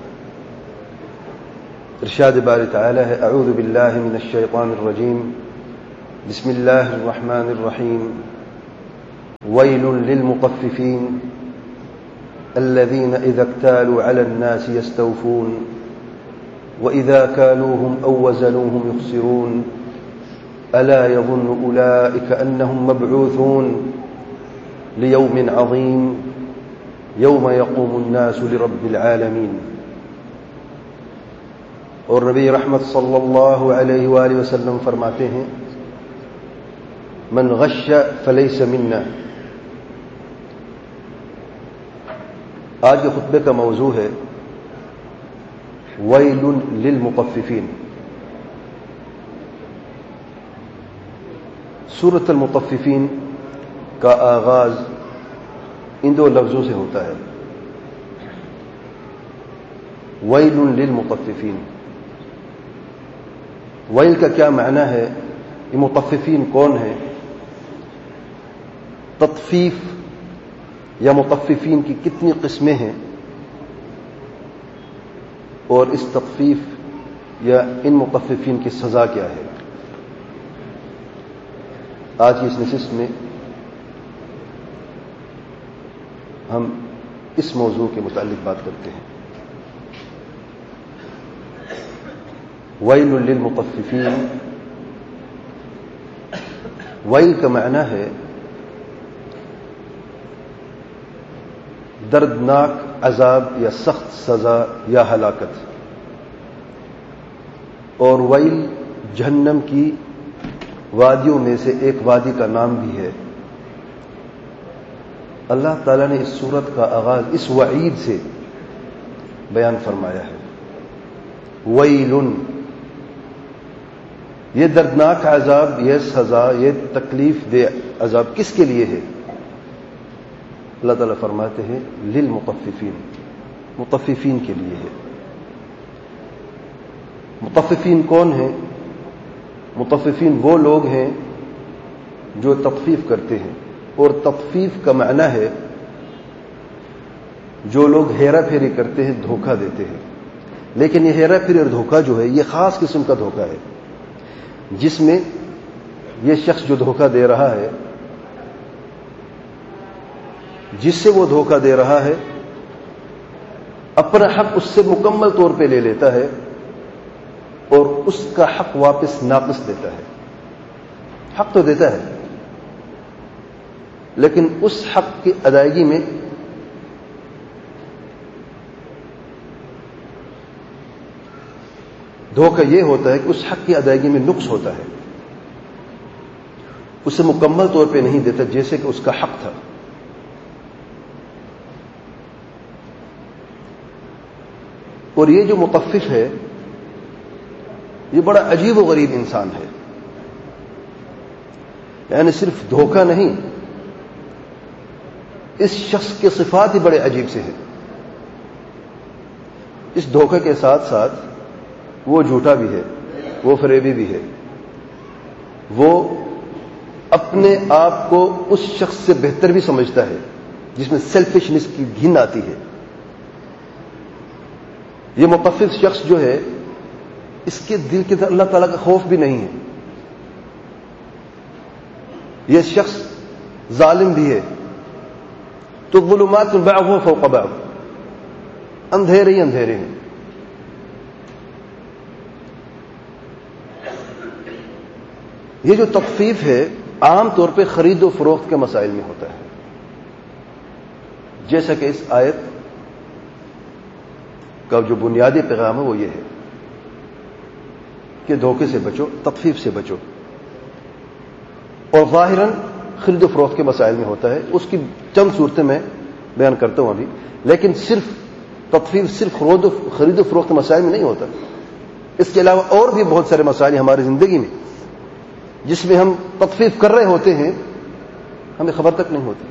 ارشاد باري تعالى أعوذ بالله من الشيطان الرجيم، بسم الله الرحمن الرحيم، ويل للمطففين الذين إذا اكتالوا على الناس يستوفون وإذا كالوهم أو وزنوهم يخسرون ألا يظن أولئك أنهم مبعوثون ليوم عظيم يوم يقوم الناس لرب العالمين. اور نبی رحمت صلی اللہ علیہ وآلہ وسلم فرماتے ہیں من غش فلیس منا. آج کے خطبے کا موضوع ہے ویل للمطففین. سورۃ المطففین کا آغاز ان دو لفظوں سے ہوتا ہے ویل للمطففین. ویل کا کیا معنی ہے؟ یہ مطففین کون ہیں؟ تطفیف یا مطففین کی کتنی قسمیں ہیں اور اس تطفیف یا ان مطففین کی سزا کیا ہے؟ آج کی اس نشست میں ہم اس موضوع کے متعلق بات کرتے ہیں. ویل للمطففین. ویل کا معنی ہے دردناک عذاب یا سخت سزا یا ہلاکت. اور ویل جہنم کی وادیوں میں سے ایک وادی کا نام بھی ہے. اللہ تعالیٰ نے اس سورت کا آغاز اس وعید سے بیان فرمایا ہے ویل. یہ دردناک عذاب، یہ سزا، یہ تکلیف دہ عذاب کس کے لیے ہے؟ اللہ تعالیٰ فرماتے ہیں للمطففین، مطففین کے لیے ہے. مطففین کون ہیں؟ مطففین وہ لوگ ہیں جو تطفیف کرتے ہیں. اور تطفیف کا معنی ہے جو لوگ ہیرا پھیری کرتے ہیں، دھوکہ دیتے ہیں. لیکن یہ ہیرا پھیری اور دھوکہ جو ہے یہ خاص قسم کا دھوکہ ہے جس میں یہ شخص جو دھوکہ دے رہا ہے، جس سے وہ دھوکہ دے رہا ہے، اپنا حق اس سے مکمل طور پہ لے لیتا ہے اور اس کا حق واپس ناقص دیتا ہے. حق تو دیتا ہے لیکن اس حق کی ادائیگی میں دھوکہ یہ ہوتا ہے کہ اس حق کی ادائیگی میں نقص ہوتا ہے، اسے مکمل طور پہ نہیں دیتا جیسے کہ اس کا حق تھا. اور یہ جو مطفف ہے یہ بڑا عجیب و غریب انسان ہے. یعنی صرف دھوکہ نہیں، اس شخص کے صفات ہی بڑے عجیب سے ہیں. اس دھوکے کے ساتھ ساتھ وہ جھوٹا بھی ہے، وہ فریبی بھی ہے، وہ اپنے آپ کو اس شخص سے بہتر بھی سمجھتا ہے جس میں سیلفشنس کی گھن آتی ہے. یہ مطفف شخص جو ہے اس کے دل کے اندر اللہ تعالیٰ کا خوف بھی نہیں ہے. یہ شخص ظالم بھی ہے. تو ظلمات بعضها فوق بعض، اندھیرے ہی اندھیرے ہیں. یہ جو تطفیف ہے عام طور پہ خرید و فروخت کے مسائل میں ہوتا ہے، جیسا کہ اس آیت کا جو بنیادی پیغام ہے وہ یہ ہے کہ دھوکے سے بچو، تطفیف سے بچو. اور ظاہراً خرید و فروخت کے مسائل میں ہوتا ہے. اس کی چند صورتیں میں بیان کرتا ہوں ابھی. لیکن صرف تطفیف صرف خرید و فروخت کے مسائل میں نہیں ہوتا. اس کے علاوہ اور بھی بہت سارے مسائل ہیں ہماری زندگی میں جس میں ہم تطفیف کر رہے ہوتے ہیں، ہمیں خبر تک نہیں ہوتی.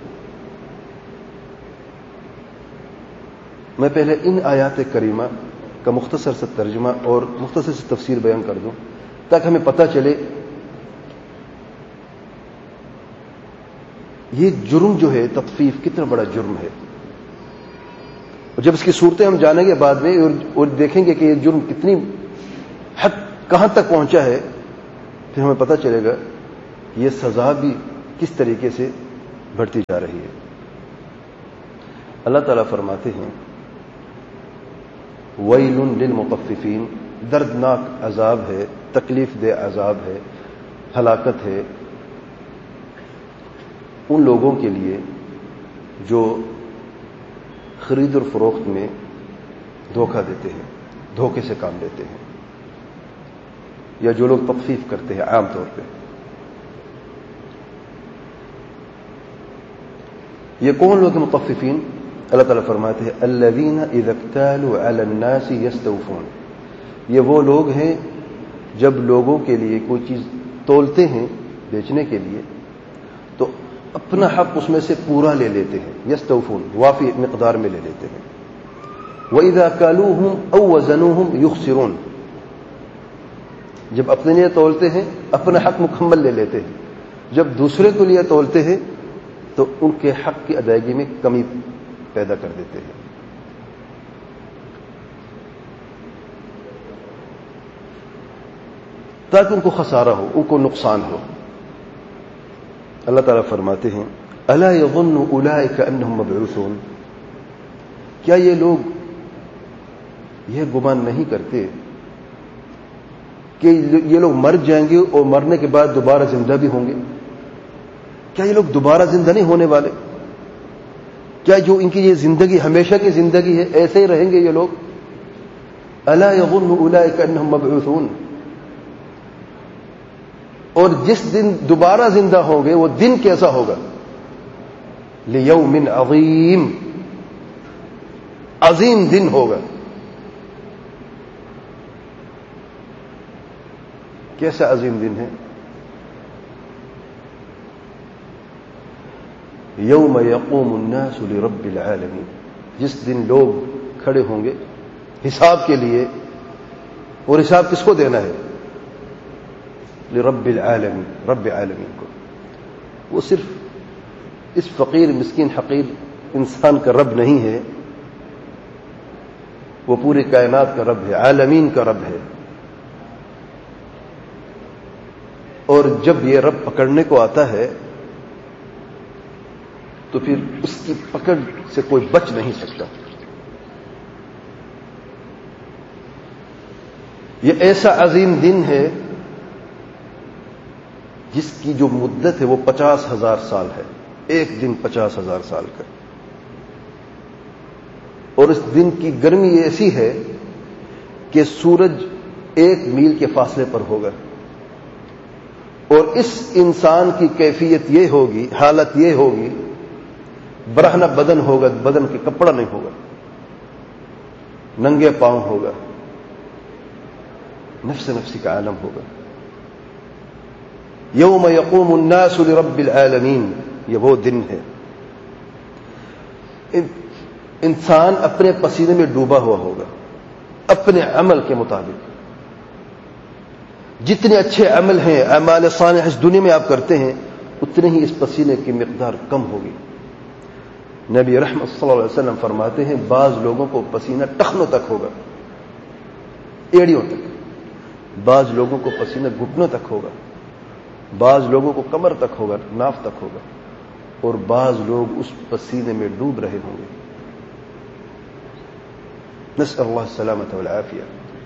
میں پہلے ان آیات کریمہ کا مختصر سا ترجمہ اور مختصر سی تفسیر بیان کر دوں تاکہ ہمیں پتہ چلے یہ جرم جو ہے تطفیف کتنا بڑا جرم ہے. اور جب اس کی صورتیں ہم جانیں گے بعد میں اور دیکھیں گے کہ یہ جرم کتنی حد کہاں تک پہنچا ہے، پھر ہمیں پتہ چلے گا کہ یہ سزا بھی کس طریقے سے بڑھتی جا رہی ہے. اللہ تعالیٰ فرماتے ہیں ویل للمطففین، دردناک عذاب ہے، تکلیف دہ عذاب ہے، ہلاکت ہے ان لوگوں کے لیے جو خرید اور فروخت میں دھوکہ دیتے ہیں، دھوکے سے کام لیتے ہیں، یا جو لوگ تطفیف کرتے ہیں عام طور پہ۔ یہ کون لوگ مطففین؟ اللہ تعالیٰ فرماتے ہیں الذین اذا اکتالوا علی الناس یستوفون، یہ وہ لوگ ہیں جب لوگوں کے لیے کوئی چیز تولتے ہیں بیچنے کے لیے تو اپنا حق اس میں سے پورا لے لیتے ہیں، یستوفون وافی مقدار میں لے لیتے ہیں۔ وَإِذَا كَالُوهُمْ أَوْ وَزَنُوهُمْ يُخْسِرُونَ، جب اپنے لیے تولتے ہیں اپنا حق مکمل لے لیتے ہیں، جب دوسرے کے لیے تولتے ہیں تو ان کے حق کی ادائیگی میں کمی پیدا کر دیتے ہیں۔ تاکہ ان کو خسارہ ہو، ان کو نقصان ہو۔ اللہ تعالیٰ فرماتے ہیں الا یظن اولئک انہم مبعوثون، کیا یہ لوگ یہ گمان نہیں کرتے کہ یہ لوگ مر جائیں گے اور مرنے کے بعد دوبارہ زندہ بھی ہوں گے؟ کیا یہ لوگ دوبارہ زندہ نہیں ہونے والے؟ کیا جو ان کی یہ زندگی ہمیشہ کی زندگی ہے ایسے ہی رہیں گے یہ لوگ؟ الا یظن اولئک انہم مبعوثون، اور جس دن دوبارہ زندہ ہوں گے وہ دن کیسا ہوگا؟ لیوم عظیم، عظیم دن ہوگا۔ کیسا عظیم دن ہے؟ یوم یقوم الناس لرب العالمین، جس دن لوگ کھڑے ہوں گے حساب کے لیے، اور حساب کس کو دینا ہے؟ لرب العالمین، رب عالمین کو۔ وہ صرف اس فقیر مسکین حقیر انسان کا رب نہیں ہے، وہ پوری کائنات کا رب ہے، عالمین کا رب ہے۔ اور جب یہ رب پکڑنے کو آتا ہے تو پھر اس کی پکڑ سے کوئی بچ نہیں سکتا۔ یہ ایسا عظیم دن ہے جس کی جو مدت ہے وہ پچاس ہزار سال ہے، ایک دن پچاس ہزار سال کا، اور اس دن کی گرمی ایسی ہے کہ سورج ایک میل کے فاصلے پر ہوگا، اور اس انسان کی کیفیت یہ ہوگی، حالت یہ ہوگی، برہنہ بدن ہوگا، بدن کے کپڑا نہیں ہوگا، ننگے پاؤں ہوگا، نفس نفسی کا عالم ہوگا۔ یوم یقوم الناس لرب العالمین، یہ وہ دن ہے۔ انسان اپنے پسینے میں ڈوبا ہوا ہوگا، اپنے عمل کے مطابق۔ جتنے اچھے عمل ہیں، اعمال صالح اس دنیا میں آپ کرتے ہیں، اتنے ہی اس پسینے کی مقدار کم ہوگی۔ نبی رحمت صلی اللہ علیہ وسلم فرماتے ہیں بعض لوگوں کو پسینہ ٹخنوں تک ہوگا، ایڑیوں تک، بعض لوگوں کو پسینہ گھٹنوں تک ہوگا، بعض لوگوں کو کمر تک ہوگا، ناف تک ہوگا، اور بعض لوگ اس پسینے میں ڈوب رہے ہوں گے۔ نسأل اللہ السلامۃ والعافیہ۔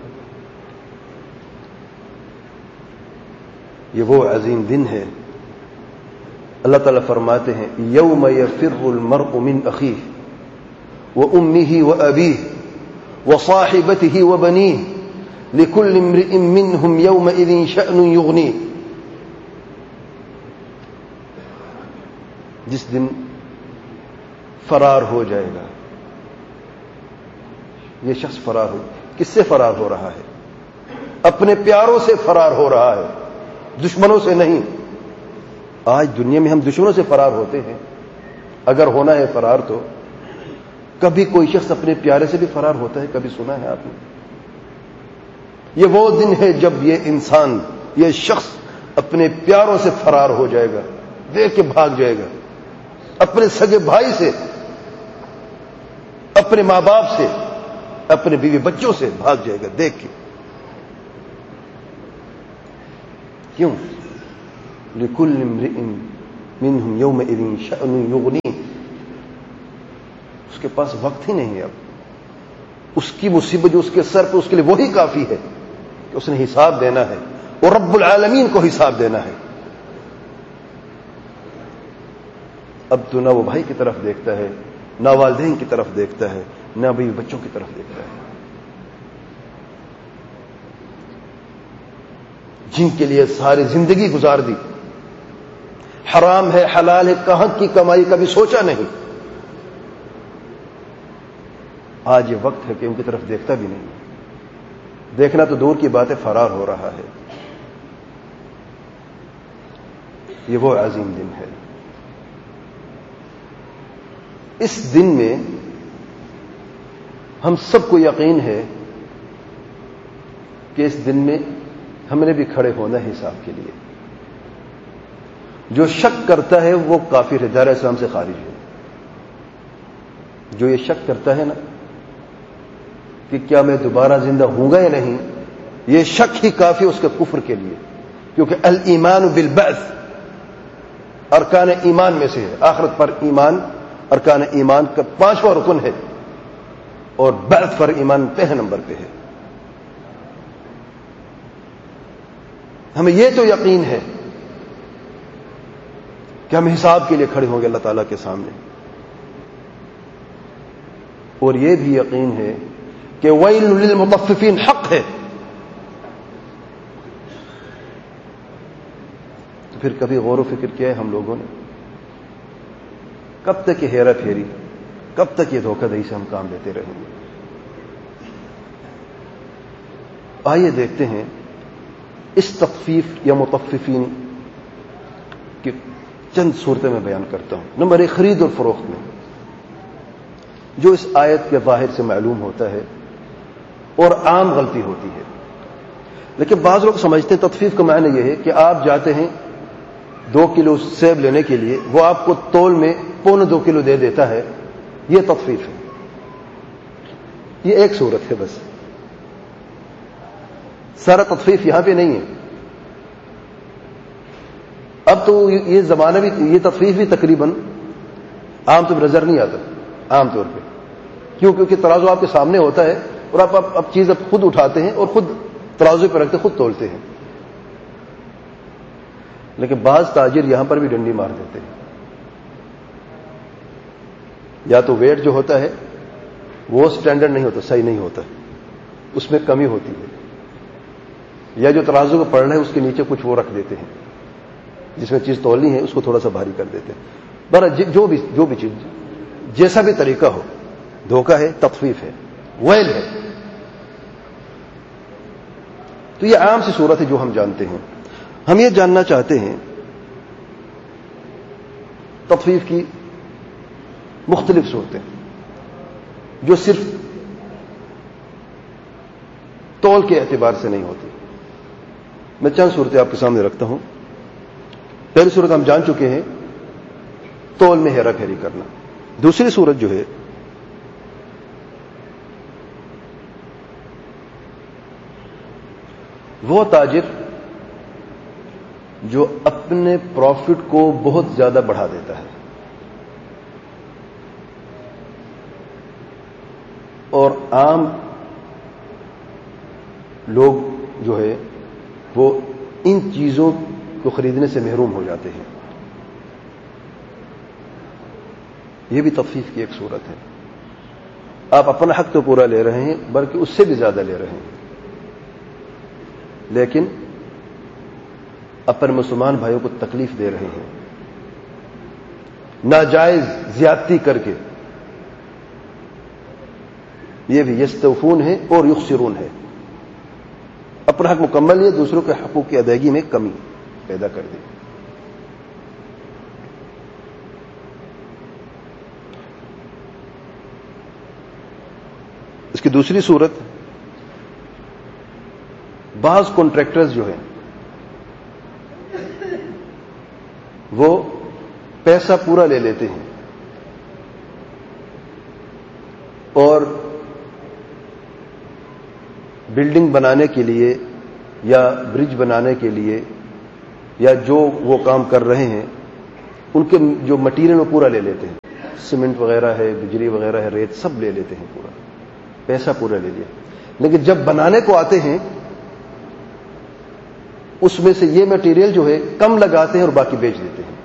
یہ وہ عظیم دن ہے۔ اللہ تعالیٰ فرماتے ہیں یوم یفر المرء من اخیہ وامہ وابیہ وصاحبتہ وبنیہ لکل امرئ منہم یومئذ شأن یغنیہ، جس دن فرار ہو جائے گا۔ یہ شخص فرار ہو، کس سے فرار ہو رہا ہے؟ اپنے پیاروں سے فرار ہو رہا ہے، دشمنوں سے نہیں۔ آج دنیا میں ہم دشمنوں سے فرار ہوتے ہیں، اگر ہونا ہے فرار تو کبھی کوئی شخص اپنے پیارے سے بھی فرار ہوتا ہے، کبھی سنا ہے آپ نے؟ یہ وہ دن ہے جب یہ انسان، یہ شخص اپنے پیاروں سے فرار ہو جائے گا، دیکھ کے بھاگ جائے گا، اپنے سگے بھائی سے، اپنے ماں باپ سے، اپنے بیوی بچوں سے بھاگ جائے گا دیکھ کے۔ کیوں؟ لِكُلِّ امْرِئٍ مِّنْهُمْ يَوْمَئِذٍ شَأْنٌ يُغْنِيهِ، اس کے پاس وقت ہی نہیں ہے اب. اس کی مصیبت جو اس کے سر پہ اس کے لیے وہی کافی ہے کہ اس نے حساب دینا ہے اور رب العالمین کو حساب دینا ہے. اب تو نہ وہ بھائی کی طرف دیکھتا ہے، نہ والدین کی طرف دیکھتا ہے، نہ بھی بچوں کی طرف دیکھتا ہے، جن کے لیے ساری زندگی گزار دی. حرام ہے حلال ہے کہاں کی کمائی کبھی سوچا نہیں. آج یہ وقت ہے کہ ان کی طرف دیکھتا بھی نہیں. دیکھنا تو دور کی بات ہے، فرار ہو رہا ہے. یہ وہ عظیم دن ہے. اس دن میں ہم سب کو یقین ہے کہ اس دن میں ہم نے بھی کھڑے ہونا ہے حساب کے لیے. جو شک کرتا ہے وہ کافر ہے، دائرہ اسلام سے خارج ہے. جو یہ شک کرتا ہے نا کہ کیا میں دوبارہ زندہ ہوں گا یا نہیں، یہ شک ہی کافی اس کے کفر کے لیے. کیونکہ الایمان بالبعث ارکان ایمان میں سے ہے. آخرت پر ایمان ارکان ایمان کا پانچواں رکن ہے اور بعث پر ایمان پہلے نمبر پہ ہے. ہمیں یہ تو یقین ہے کہ ہم حساب کے لیے کھڑے ہوں گے اللہ تعالیٰ کے سامنے، اور یہ بھی یقین ہے کہ ویل للمطففین حق ہے. تو پھر کبھی غور و فکر کیا ہے ہم لوگوں نے؟ کب تک یہ ہیرا پھیری، کب تک یہ دھوکہ دہی سے ہم کام لیتے رہیں گے؟ آئیے دیکھتے ہیں اس تخفیف یا مطففین کی چند صورتیں میں بیان کرتا ہوں. نمبر ایک، خرید اور فروخت میں جو اس آیت کے ظاہر سے معلوم ہوتا ہے اور عام غلطی ہوتی ہے. لیکن بعض لوگ سمجھتے ہیں تخفیف کا معنی یہ ہے کہ آپ جاتے ہیں دو کلو سیب لینے کے لیے، وہ آپ کو تول میں پونے دو کلو دے دیتا ہے، یہ تخفیف ہے. یہ ایک صورت ہے بس، سارا تخفیف یہاں پہ نہیں ہے. اب تو یہ زمانہ بھی، یہ تخفیف بھی تقریباً عام طور پہ نظر نہیں آتا. عام طور پہ کیوں؟ کیونکہ ترازو آپ کے سامنے ہوتا ہے اور آپ اب چیز اب خود اٹھاتے ہیں اور خود ترازو پہ رکھتے خود تولتے ہیں. لیکن بعض تاجر یہاں پر بھی ڈنڈی مار دیتے ہیں. یا تو ویٹ جو ہوتا ہے وہ سٹینڈرڈ نہیں ہوتا، صحیح نہیں ہوتا، اس میں کمی ہوتی ہے، یا جو ترازو کا پڑ رہا ہے اس کے نیچے کچھ وہ رکھ دیتے ہیں جس میں چیز تولنی ہے اس کو تھوڑا سا بھاری کر دیتے ہیں. بہرحال جو بھی جو بھی چیز جیسا بھی طریقہ ہو، دھوکہ ہے، تخفیف ہے، ویل ہے. تو یہ عام سی صورت ہے جو ہم جانتے ہیں. ہم یہ جاننا چاہتے ہیں تخفیف کی مختلف صورتیں جو صرف تول کے اعتبار سے نہیں ہوتی. میں چند صورتیں آپ کے سامنے رکھتا ہوں. پہلی صورت ہم جان چکے ہیں، تول میں ہیرا پھیری کرنا. دوسری صورت جو ہے وہ تاجر جو اپنے پروفٹ کو بہت زیادہ بڑھا دیتا ہے اور عام لوگ جو ہے وہ ان چیزوں کو خریدنے سے محروم ہو جاتے ہیں. یہ بھی تخفیف کی ایک صورت ہے. آپ اپنا حق تو پورا لے رہے ہیں بلکہ اس سے بھی زیادہ لے رہے ہیں، لیکن اپنے مسلمان بھائیوں کو تکلیف دے رہے ہیں ناجائز زیادتی کر کے. یہ بھی یستوفون ہے اور یخسرون ہے. اپنا حق مکمل لیا، دوسروں کے حقوق کی ادائیگی میں کمی پیدا کر دی. اس کی دوسری صورت، بعض کانٹریکٹرز جو ہیں وہ پیسہ پورا لے لیتے ہیں اور بلڈنگ بنانے کے لیے یا برج بنانے کے لیے یا جو وہ کام کر رہے ہیں ان کے جو مٹیریل وہ پورا لے لیتے ہیں. سیمنٹ وغیرہ ہے, بجلی وغیرہ ہے, ریت سب لے لیتے ہیں, پورا پیسہ پورا لے لیا. لیکن جب بنانے کو آتے ہیں اس میں سے یہ مٹیریل جو ہے کم لگاتے ہیں اور باقی بیچ دیتے ہیں.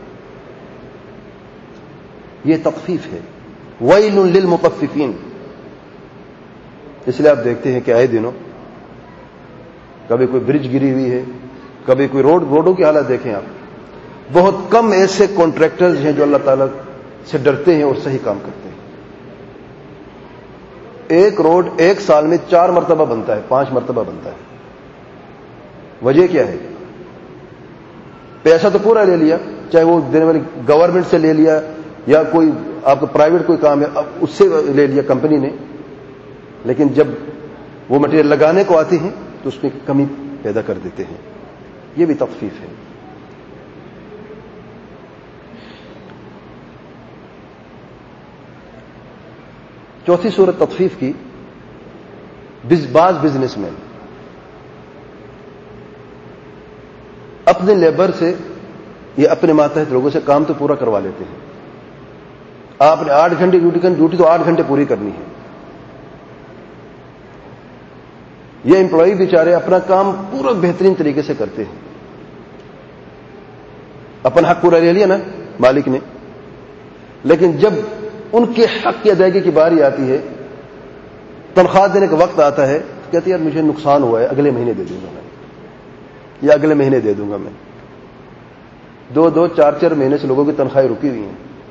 یہ تخفیف ہے. ویل للمطففین. اس لیے آپ دیکھتے ہیں کہ آئے دنوں کبھی کوئی برج گری ہوئی ہے, کبھی کوئی روڈ روڈوں کی حالت دیکھیں آپ. بہت کم ایسے کانٹریکٹرز ہیں جو اللہ تعالیٰ سے ڈرتے ہیں اور صحیح کام کرتے ہیں. ایک روڈ ایک سال میں چار مرتبہ بنتا ہے, پانچ مرتبہ بنتا ہے. وجہ کیا ہے؟ پیسہ تو پورا لے لیا, چاہے وہ دینے والی گورنمنٹ سے لے لیا یا کوئی آپ کا پرائیویٹ کوئی کام ہے اس سے لے لیا کمپنی نے, لیکن جب وہ مٹیریل لگانے کو آتے ہیں تو اس میں کمی پیدا کر دیتے ہیں. یہ بھی تخفیف ہے. چوتھی صورت تخفیف کی, بعض بزنس مین اپنے لیبر سے یا اپنے ماتحت لوگوں سے کام تو پورا کروا لیتے ہیں. آپ نے آٹھ گھنٹے ڈیوٹی کرنی, ڈیوٹی تو آٹھ گھنٹے پوری کرنی ہے. یہ امپلائی بیچارے اپنا کام پورا بہترین طریقے سے کرتے ہیں. اپنا حق پورا لے لیا نا مالک نے, لیکن جب ان کے حق کی ادائیگی کی باری آتی ہے, تنخواہ دینے کا وقت آتا ہے, کہتے ہیں یار مجھے نقصان ہوا ہے, اگلے مہینے دے دوں گا میں, یا اگلے مہینے دے دوں گا میں. دو دو چار چار مہینے سے لوگوں کی تنخواہیں رکی ہوئی ہیں.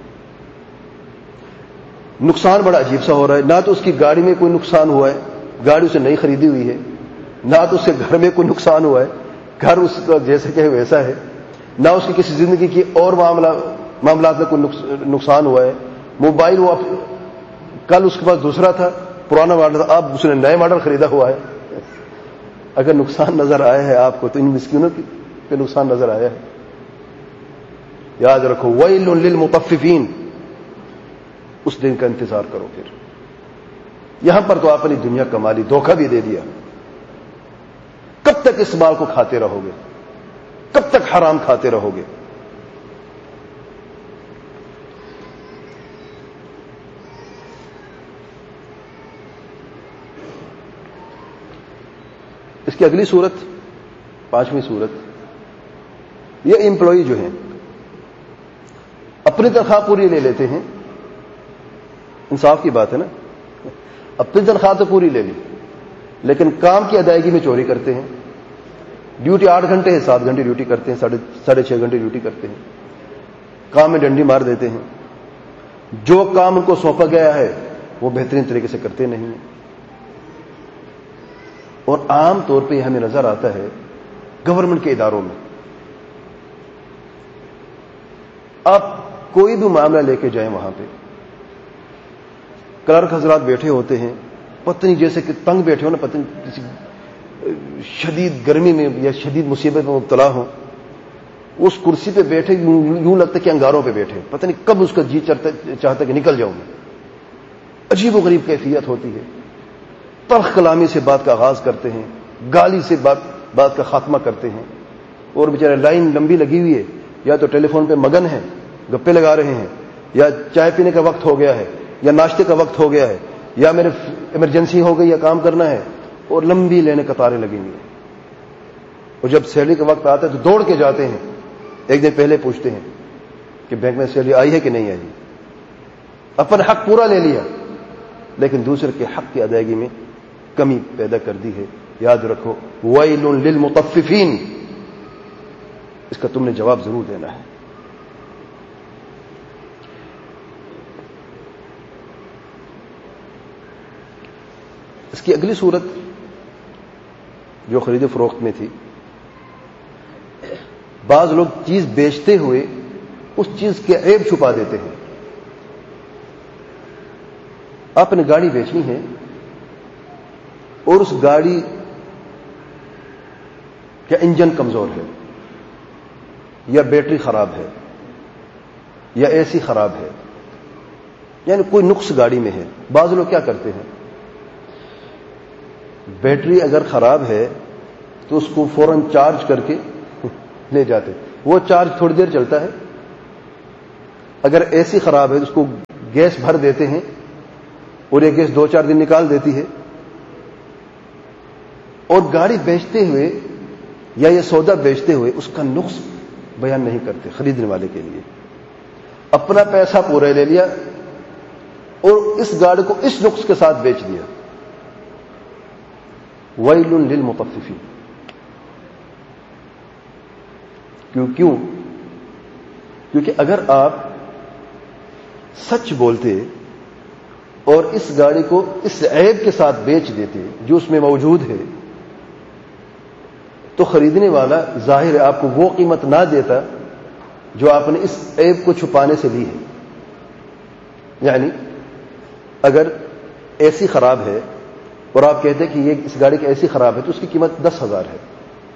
نقصان بڑا عجیب سا ہو رہا ہے. نہ تو اس کی گاڑی میں کوئی نقصان ہوا ہے, گاڑی اسے نئی خریدی ہوئی ہے, نہ تو اس کے گھر میں کوئی نقصان ہوا ہے, گھر اس کا جیسے کہ ویسا ہے, نہ اس کی کسی زندگی کی اور معاملات میں کوئی نقصان ہوا ہے. موبائل وہ کل اس کے پاس دوسرا تھا, پرانا ماڈل تھا, اب اس نے نئے ماڈل خریدا ہوا ہے. اگر نقصان نظر آیا ہے آپ کو تو ان مسکینوں پہ نقصان نظر آیا ہے. یاد رکھو ویل للمطففین. اس دن کا انتظار کرو. پھر یہاں پر تو آپ نے دنیا کما لی, دھوکہ بھی دے دیا. کب تک اس مال کو کھاتے رہو گے؟ کب تک حرام کھاتے رہو گے؟ اس کی اگلی صورت, پانچویں صورت, یہ امپلائی جو ہیں اپنی تنخواہ پوری لے لیتے ہیں. انصاف کی بات ہے نا, اپنی تنخواہ تو پوری لے لی, لیکن کام کی ادائیگی میں چوری کرتے ہیں. ڈیوٹی آٹھ گھنٹے ہے, سات گھنٹے ڈیوٹی کرتے ہیں, ساڑھے ساڑھے چھ گھنٹے ڈیوٹی کرتے ہیں. کام میں ڈنڈی مار دیتے ہیں. جو کام ان کو سونپا گیا ہے وہ بہترین طریقے سے کرتے نہیں ہیں. اور عام طور پہ یہ ہمیں نظر آتا ہے گورنمنٹ کے اداروں میں. آپ کوئی بھی معاملہ لے کے جائیں, وہاں پہ کلرک حضرات بیٹھے ہوتے ہیں, پتنی جیسے کہ تنگ بیٹھے ہو نا, پتنی کسی شدید گرمی میں یا شدید مصیبت میں مبتلا ہوں, اس کرسی پہ بیٹھے یوں لگتا ہے کہ انگاروں پہ بیٹھے, پتہ نہیں کب اس کا جی چاہتا کہ نکل جاؤں گا. عجیب و غریب کیفیت ہوتی ہے. تلخ کلامی سے بات کا آغاز کرتے ہیں, گالی سے بات بات کا خاتمہ کرتے ہیں, اور بیچارے لائن لمبی لگی ہوئی ہے, یا تو ٹیلی فون پہ مگن ہے, گپے لگا رہے ہیں, یا چائے پینے کا وقت ہو گیا ہے, یا ناشتے کا وقت ہو گیا ہے, یا میرے ایمرجنسی ہو گئی یا کام کرنا ہے, اور لمبی لینے قطاریں لگیں گی. اور جب سیلری کا وقت آتا ہے تو دوڑ کے جاتے ہیں, ایک دن پہلے پوچھتے ہیں کہ بینک میں سیلری آئی ہے کہ نہیں آئی. اپنا حق پورا لے لیا, لیکن دوسرے کے حق کی ادائیگی میں کمی پیدا کر دی ہے. یاد رکھو ویل للمطففین. اس کا تم نے جواب ضرور دینا ہے. اس کی اگلی صورت جو خرید و فروخت میں تھی, بعض لوگ چیز بیچتے ہوئے اس چیز کے عیب چھپا دیتے ہیں. آپ نے گاڑی بیچنی ہے اور اس گاڑی کا انجن کمزور ہے, یا بیٹری خراب ہے, یا اے سی خراب ہے, یعنی کوئی نقص گاڑی میں ہے. بعض لوگ کیا کرتے ہیں, بیٹری اگر خراب ہے تو اس کو فوراً چارج کر کے لے جاتے. وہ چارج تھوڑی دیر چلتا ہے. اگر اے سی خراب ہے تو اس کو گیس بھر دیتے ہیں اور یہ گیس دو چار دن نکال دیتی ہے، اور گاڑی بیچتے ہوئے یا یہ سودا بیچتے ہوئے اس کا نقص بیان نہیں کرتے خریدنے والے کے لیے، اپنا پیسہ پورا لے لیا اور اس گاڑی کو اس نقص کے ساتھ بیچ دیا۔ ویل للمطففین، کیوں کیوں کیونکہ اگر آپ سچ بولتے اور اس گاڑی کو اس عیب کے ساتھ بیچ دیتے جو اس میں موجود ہے، تو خریدنے والا ظاہر ہے آپ کو وہ قیمت نہ دیتا جو آپ نے اس عیب کو چھپانے سے لی ہے۔ یعنی اگر اے سی خراب ہے اور آپ کہتے ہیں کہ یہ اس گاڑی کی اے سی خراب ہے تو اس کی قیمت دس ہزار ہے۔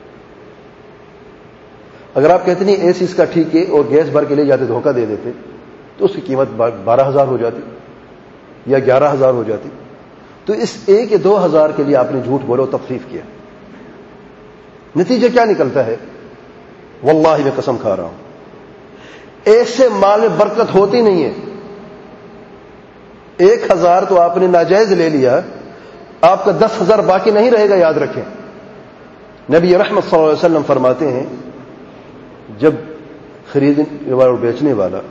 اگر آپ کہتے نہیں اے سی اس کا ٹھیک ہے اور گیس بھر کے لے جاتے دھوکہ دے دیتے تو اس کی قیمت بارہ ہزار ہو جاتی یا گیارہ ہزار ہو جاتی۔ تو اس ایک یا دو ہزار کے لیے آپ نے جھوٹ بولو تخفیف کیا، نتیجہ کیا نکلتا ہے؟ واللہ میں قسم کھا رہا ہوں ایسے مال میں برکت ہوتی نہیں ہے۔ ایک ہزار تو آپ نے ناجائز لے لیا، آپ کا دس ہزار باقی نہیں رہے گا، یاد رکھیں۔ نبی رحمت صلی اللہ علیہ وسلم فرماتے ہیں جب خریدنے والا اور بیچنے والا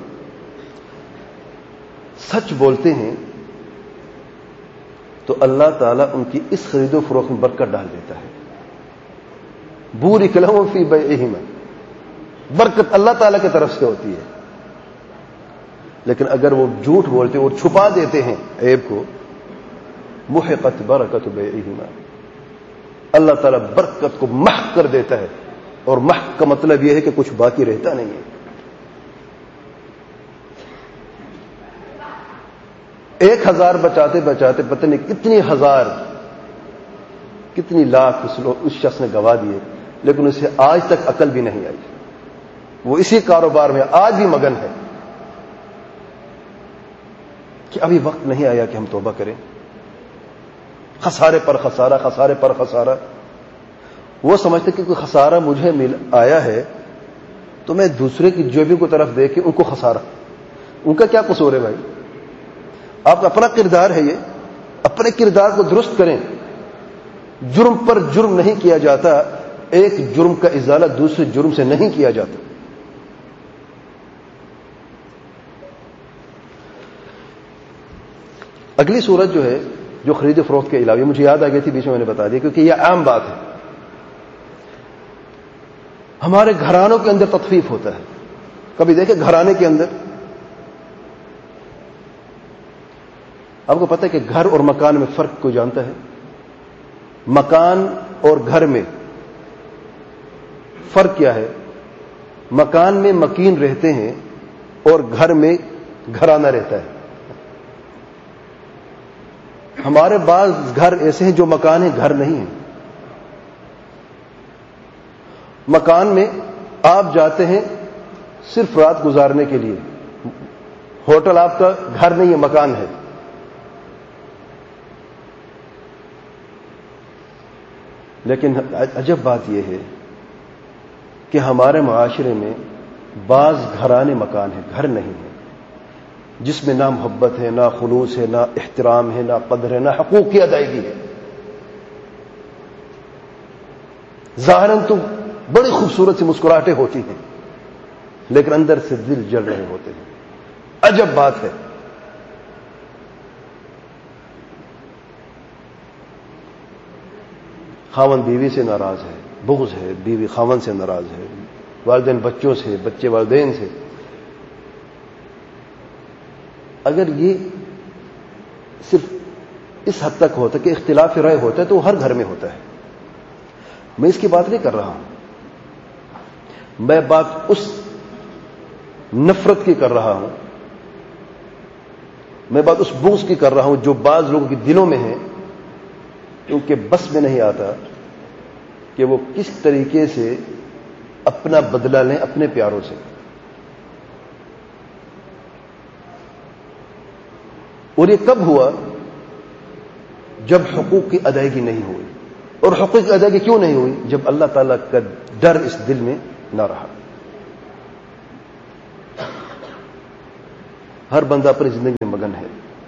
سچ بولتے ہیں تو اللہ تعالیٰ ان کی اس خرید و فروخت میں برکت ڈال دیتا ہے۔ بورک لہم فی بیعہما، برکت اللہ تعالیٰ کی طرف سے ہوتی ہے۔ لیکن اگر وہ جھوٹ بولتے اور چھپا دیتے ہیں عیب کو، محقت برکت بیعہما، اللہ تعالیٰ برکت کو محق کر دیتا ہے، اور محق کا مطلب یہ ہے کہ کچھ باقی رہتا نہیں ہے۔ ایک ہزار بچاتے بچاتے پتہ نہیں کتنی ہزار کتنی لاکھ اس, اس شخص نے گوا دیے، لیکن اسے آج تک عقل بھی نہیں آئی، وہ اسی کاروبار میں آج بھی مگن ہے کہ ابھی وقت نہیں آیا کہ ہم توبہ کریں۔ خسارے پر خسارہ، خسارے پر خسارہ۔ وہ سمجھتے کہ کوئی خسارہ مجھے مل آیا ہے تو میں دوسرے کی جیبوں کی طرف دیکھ کے ان کو خسارہ، ان کا کیا قصور ہے بھائی؟ آپ کا اپنا کردار ہے، یہ اپنے کردار کو درست کریں۔ جرم پر جرم نہیں کیا جاتا، ایک جرم کا ازالہ دوسرے جرم سے نہیں کیا جاتا۔ اگلی صورت جو ہے جو خرید و فروخت کے علاوہ، مجھے یاد آ گئی تھی بیچ میں میں نے بتا دیا کیونکہ یہ عام بات ہے، ہمارے گھرانوں کے اندر تطفیف ہوتا ہے۔ کبھی دیکھیں گھرانے کے اندر، آپ کو پتہ ہے کہ گھر اور مکان میں فرق کو جانتا ہے؟ مکان اور گھر میں فرق کیا ہے؟ مکان میں مکین رہتے ہیں اور گھر میں گھرانہ رہتا ہے۔ ہمارے بعض گھر ایسے ہیں جو مکان ہیں، گھر نہیں ہیں۔ مکان میں آپ جاتے ہیں صرف رات گزارنے کے لیے، ہوٹل آپ کا گھر نہیں ہے، مکان ہے۔ لیکن عجب بات یہ ہے کہ ہمارے معاشرے میں بعض گھرانے مکان ہیں، گھر نہیں ہیں، جس میں نہ محبت ہے، نہ خلوص ہے، نہ احترام ہے، نہ قدر ہے، نہ حقوق کی ادائیگی ہے۔ ظاہراً تو بڑی خوبصورت سی مسکراہٹیں ہوتی ہیں، لیکن اندر سے دل جل رہے ہوتے ہیں۔ عجب بات ہے۔ خاوند بیوی سے ناراض ہے، بغض ہے، بیوی خاوند سے ناراض ہے، والدین بچوں سے، بچے والدین سے۔ اگر یہ صرف اس حد تک ہوتا کہ اختلاف رائے ہوتا ہے تو ہر گھر میں ہوتا ہے۔ میں اس کی بات نہیں کر رہا ہوں، میں بات اس نفرت کی کر رہا ہوں، میں بات اس بغض کی کر رہا ہوں جو بعض لوگوں کے دلوں میں ہے، کیونکہ بس میں نہیں آتا کہ وہ کس طریقے سے اپنا بدلہ لیں اپنے پیاروں سے۔ اور یہ کب ہوا؟ جب حقوق کی ادائیگی نہیں ہوئی۔ اور حقوق کی ادائیگی کیوں نہیں ہوئی؟ جب اللہ تعالیٰ کا ڈر اس دل میں نہ رہا۔ ہر بندہ اپنی زندگی میں مگن ہے.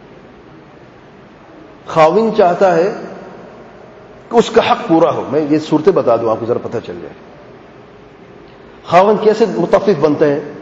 خاوند چاہتا ہے کہ اس کا حق پورا ہو. میں یہ صورتیں بتا دوں آپ کو ذرا پتہ چل جائے. خاوند کیسے متفق بنتا ہے؟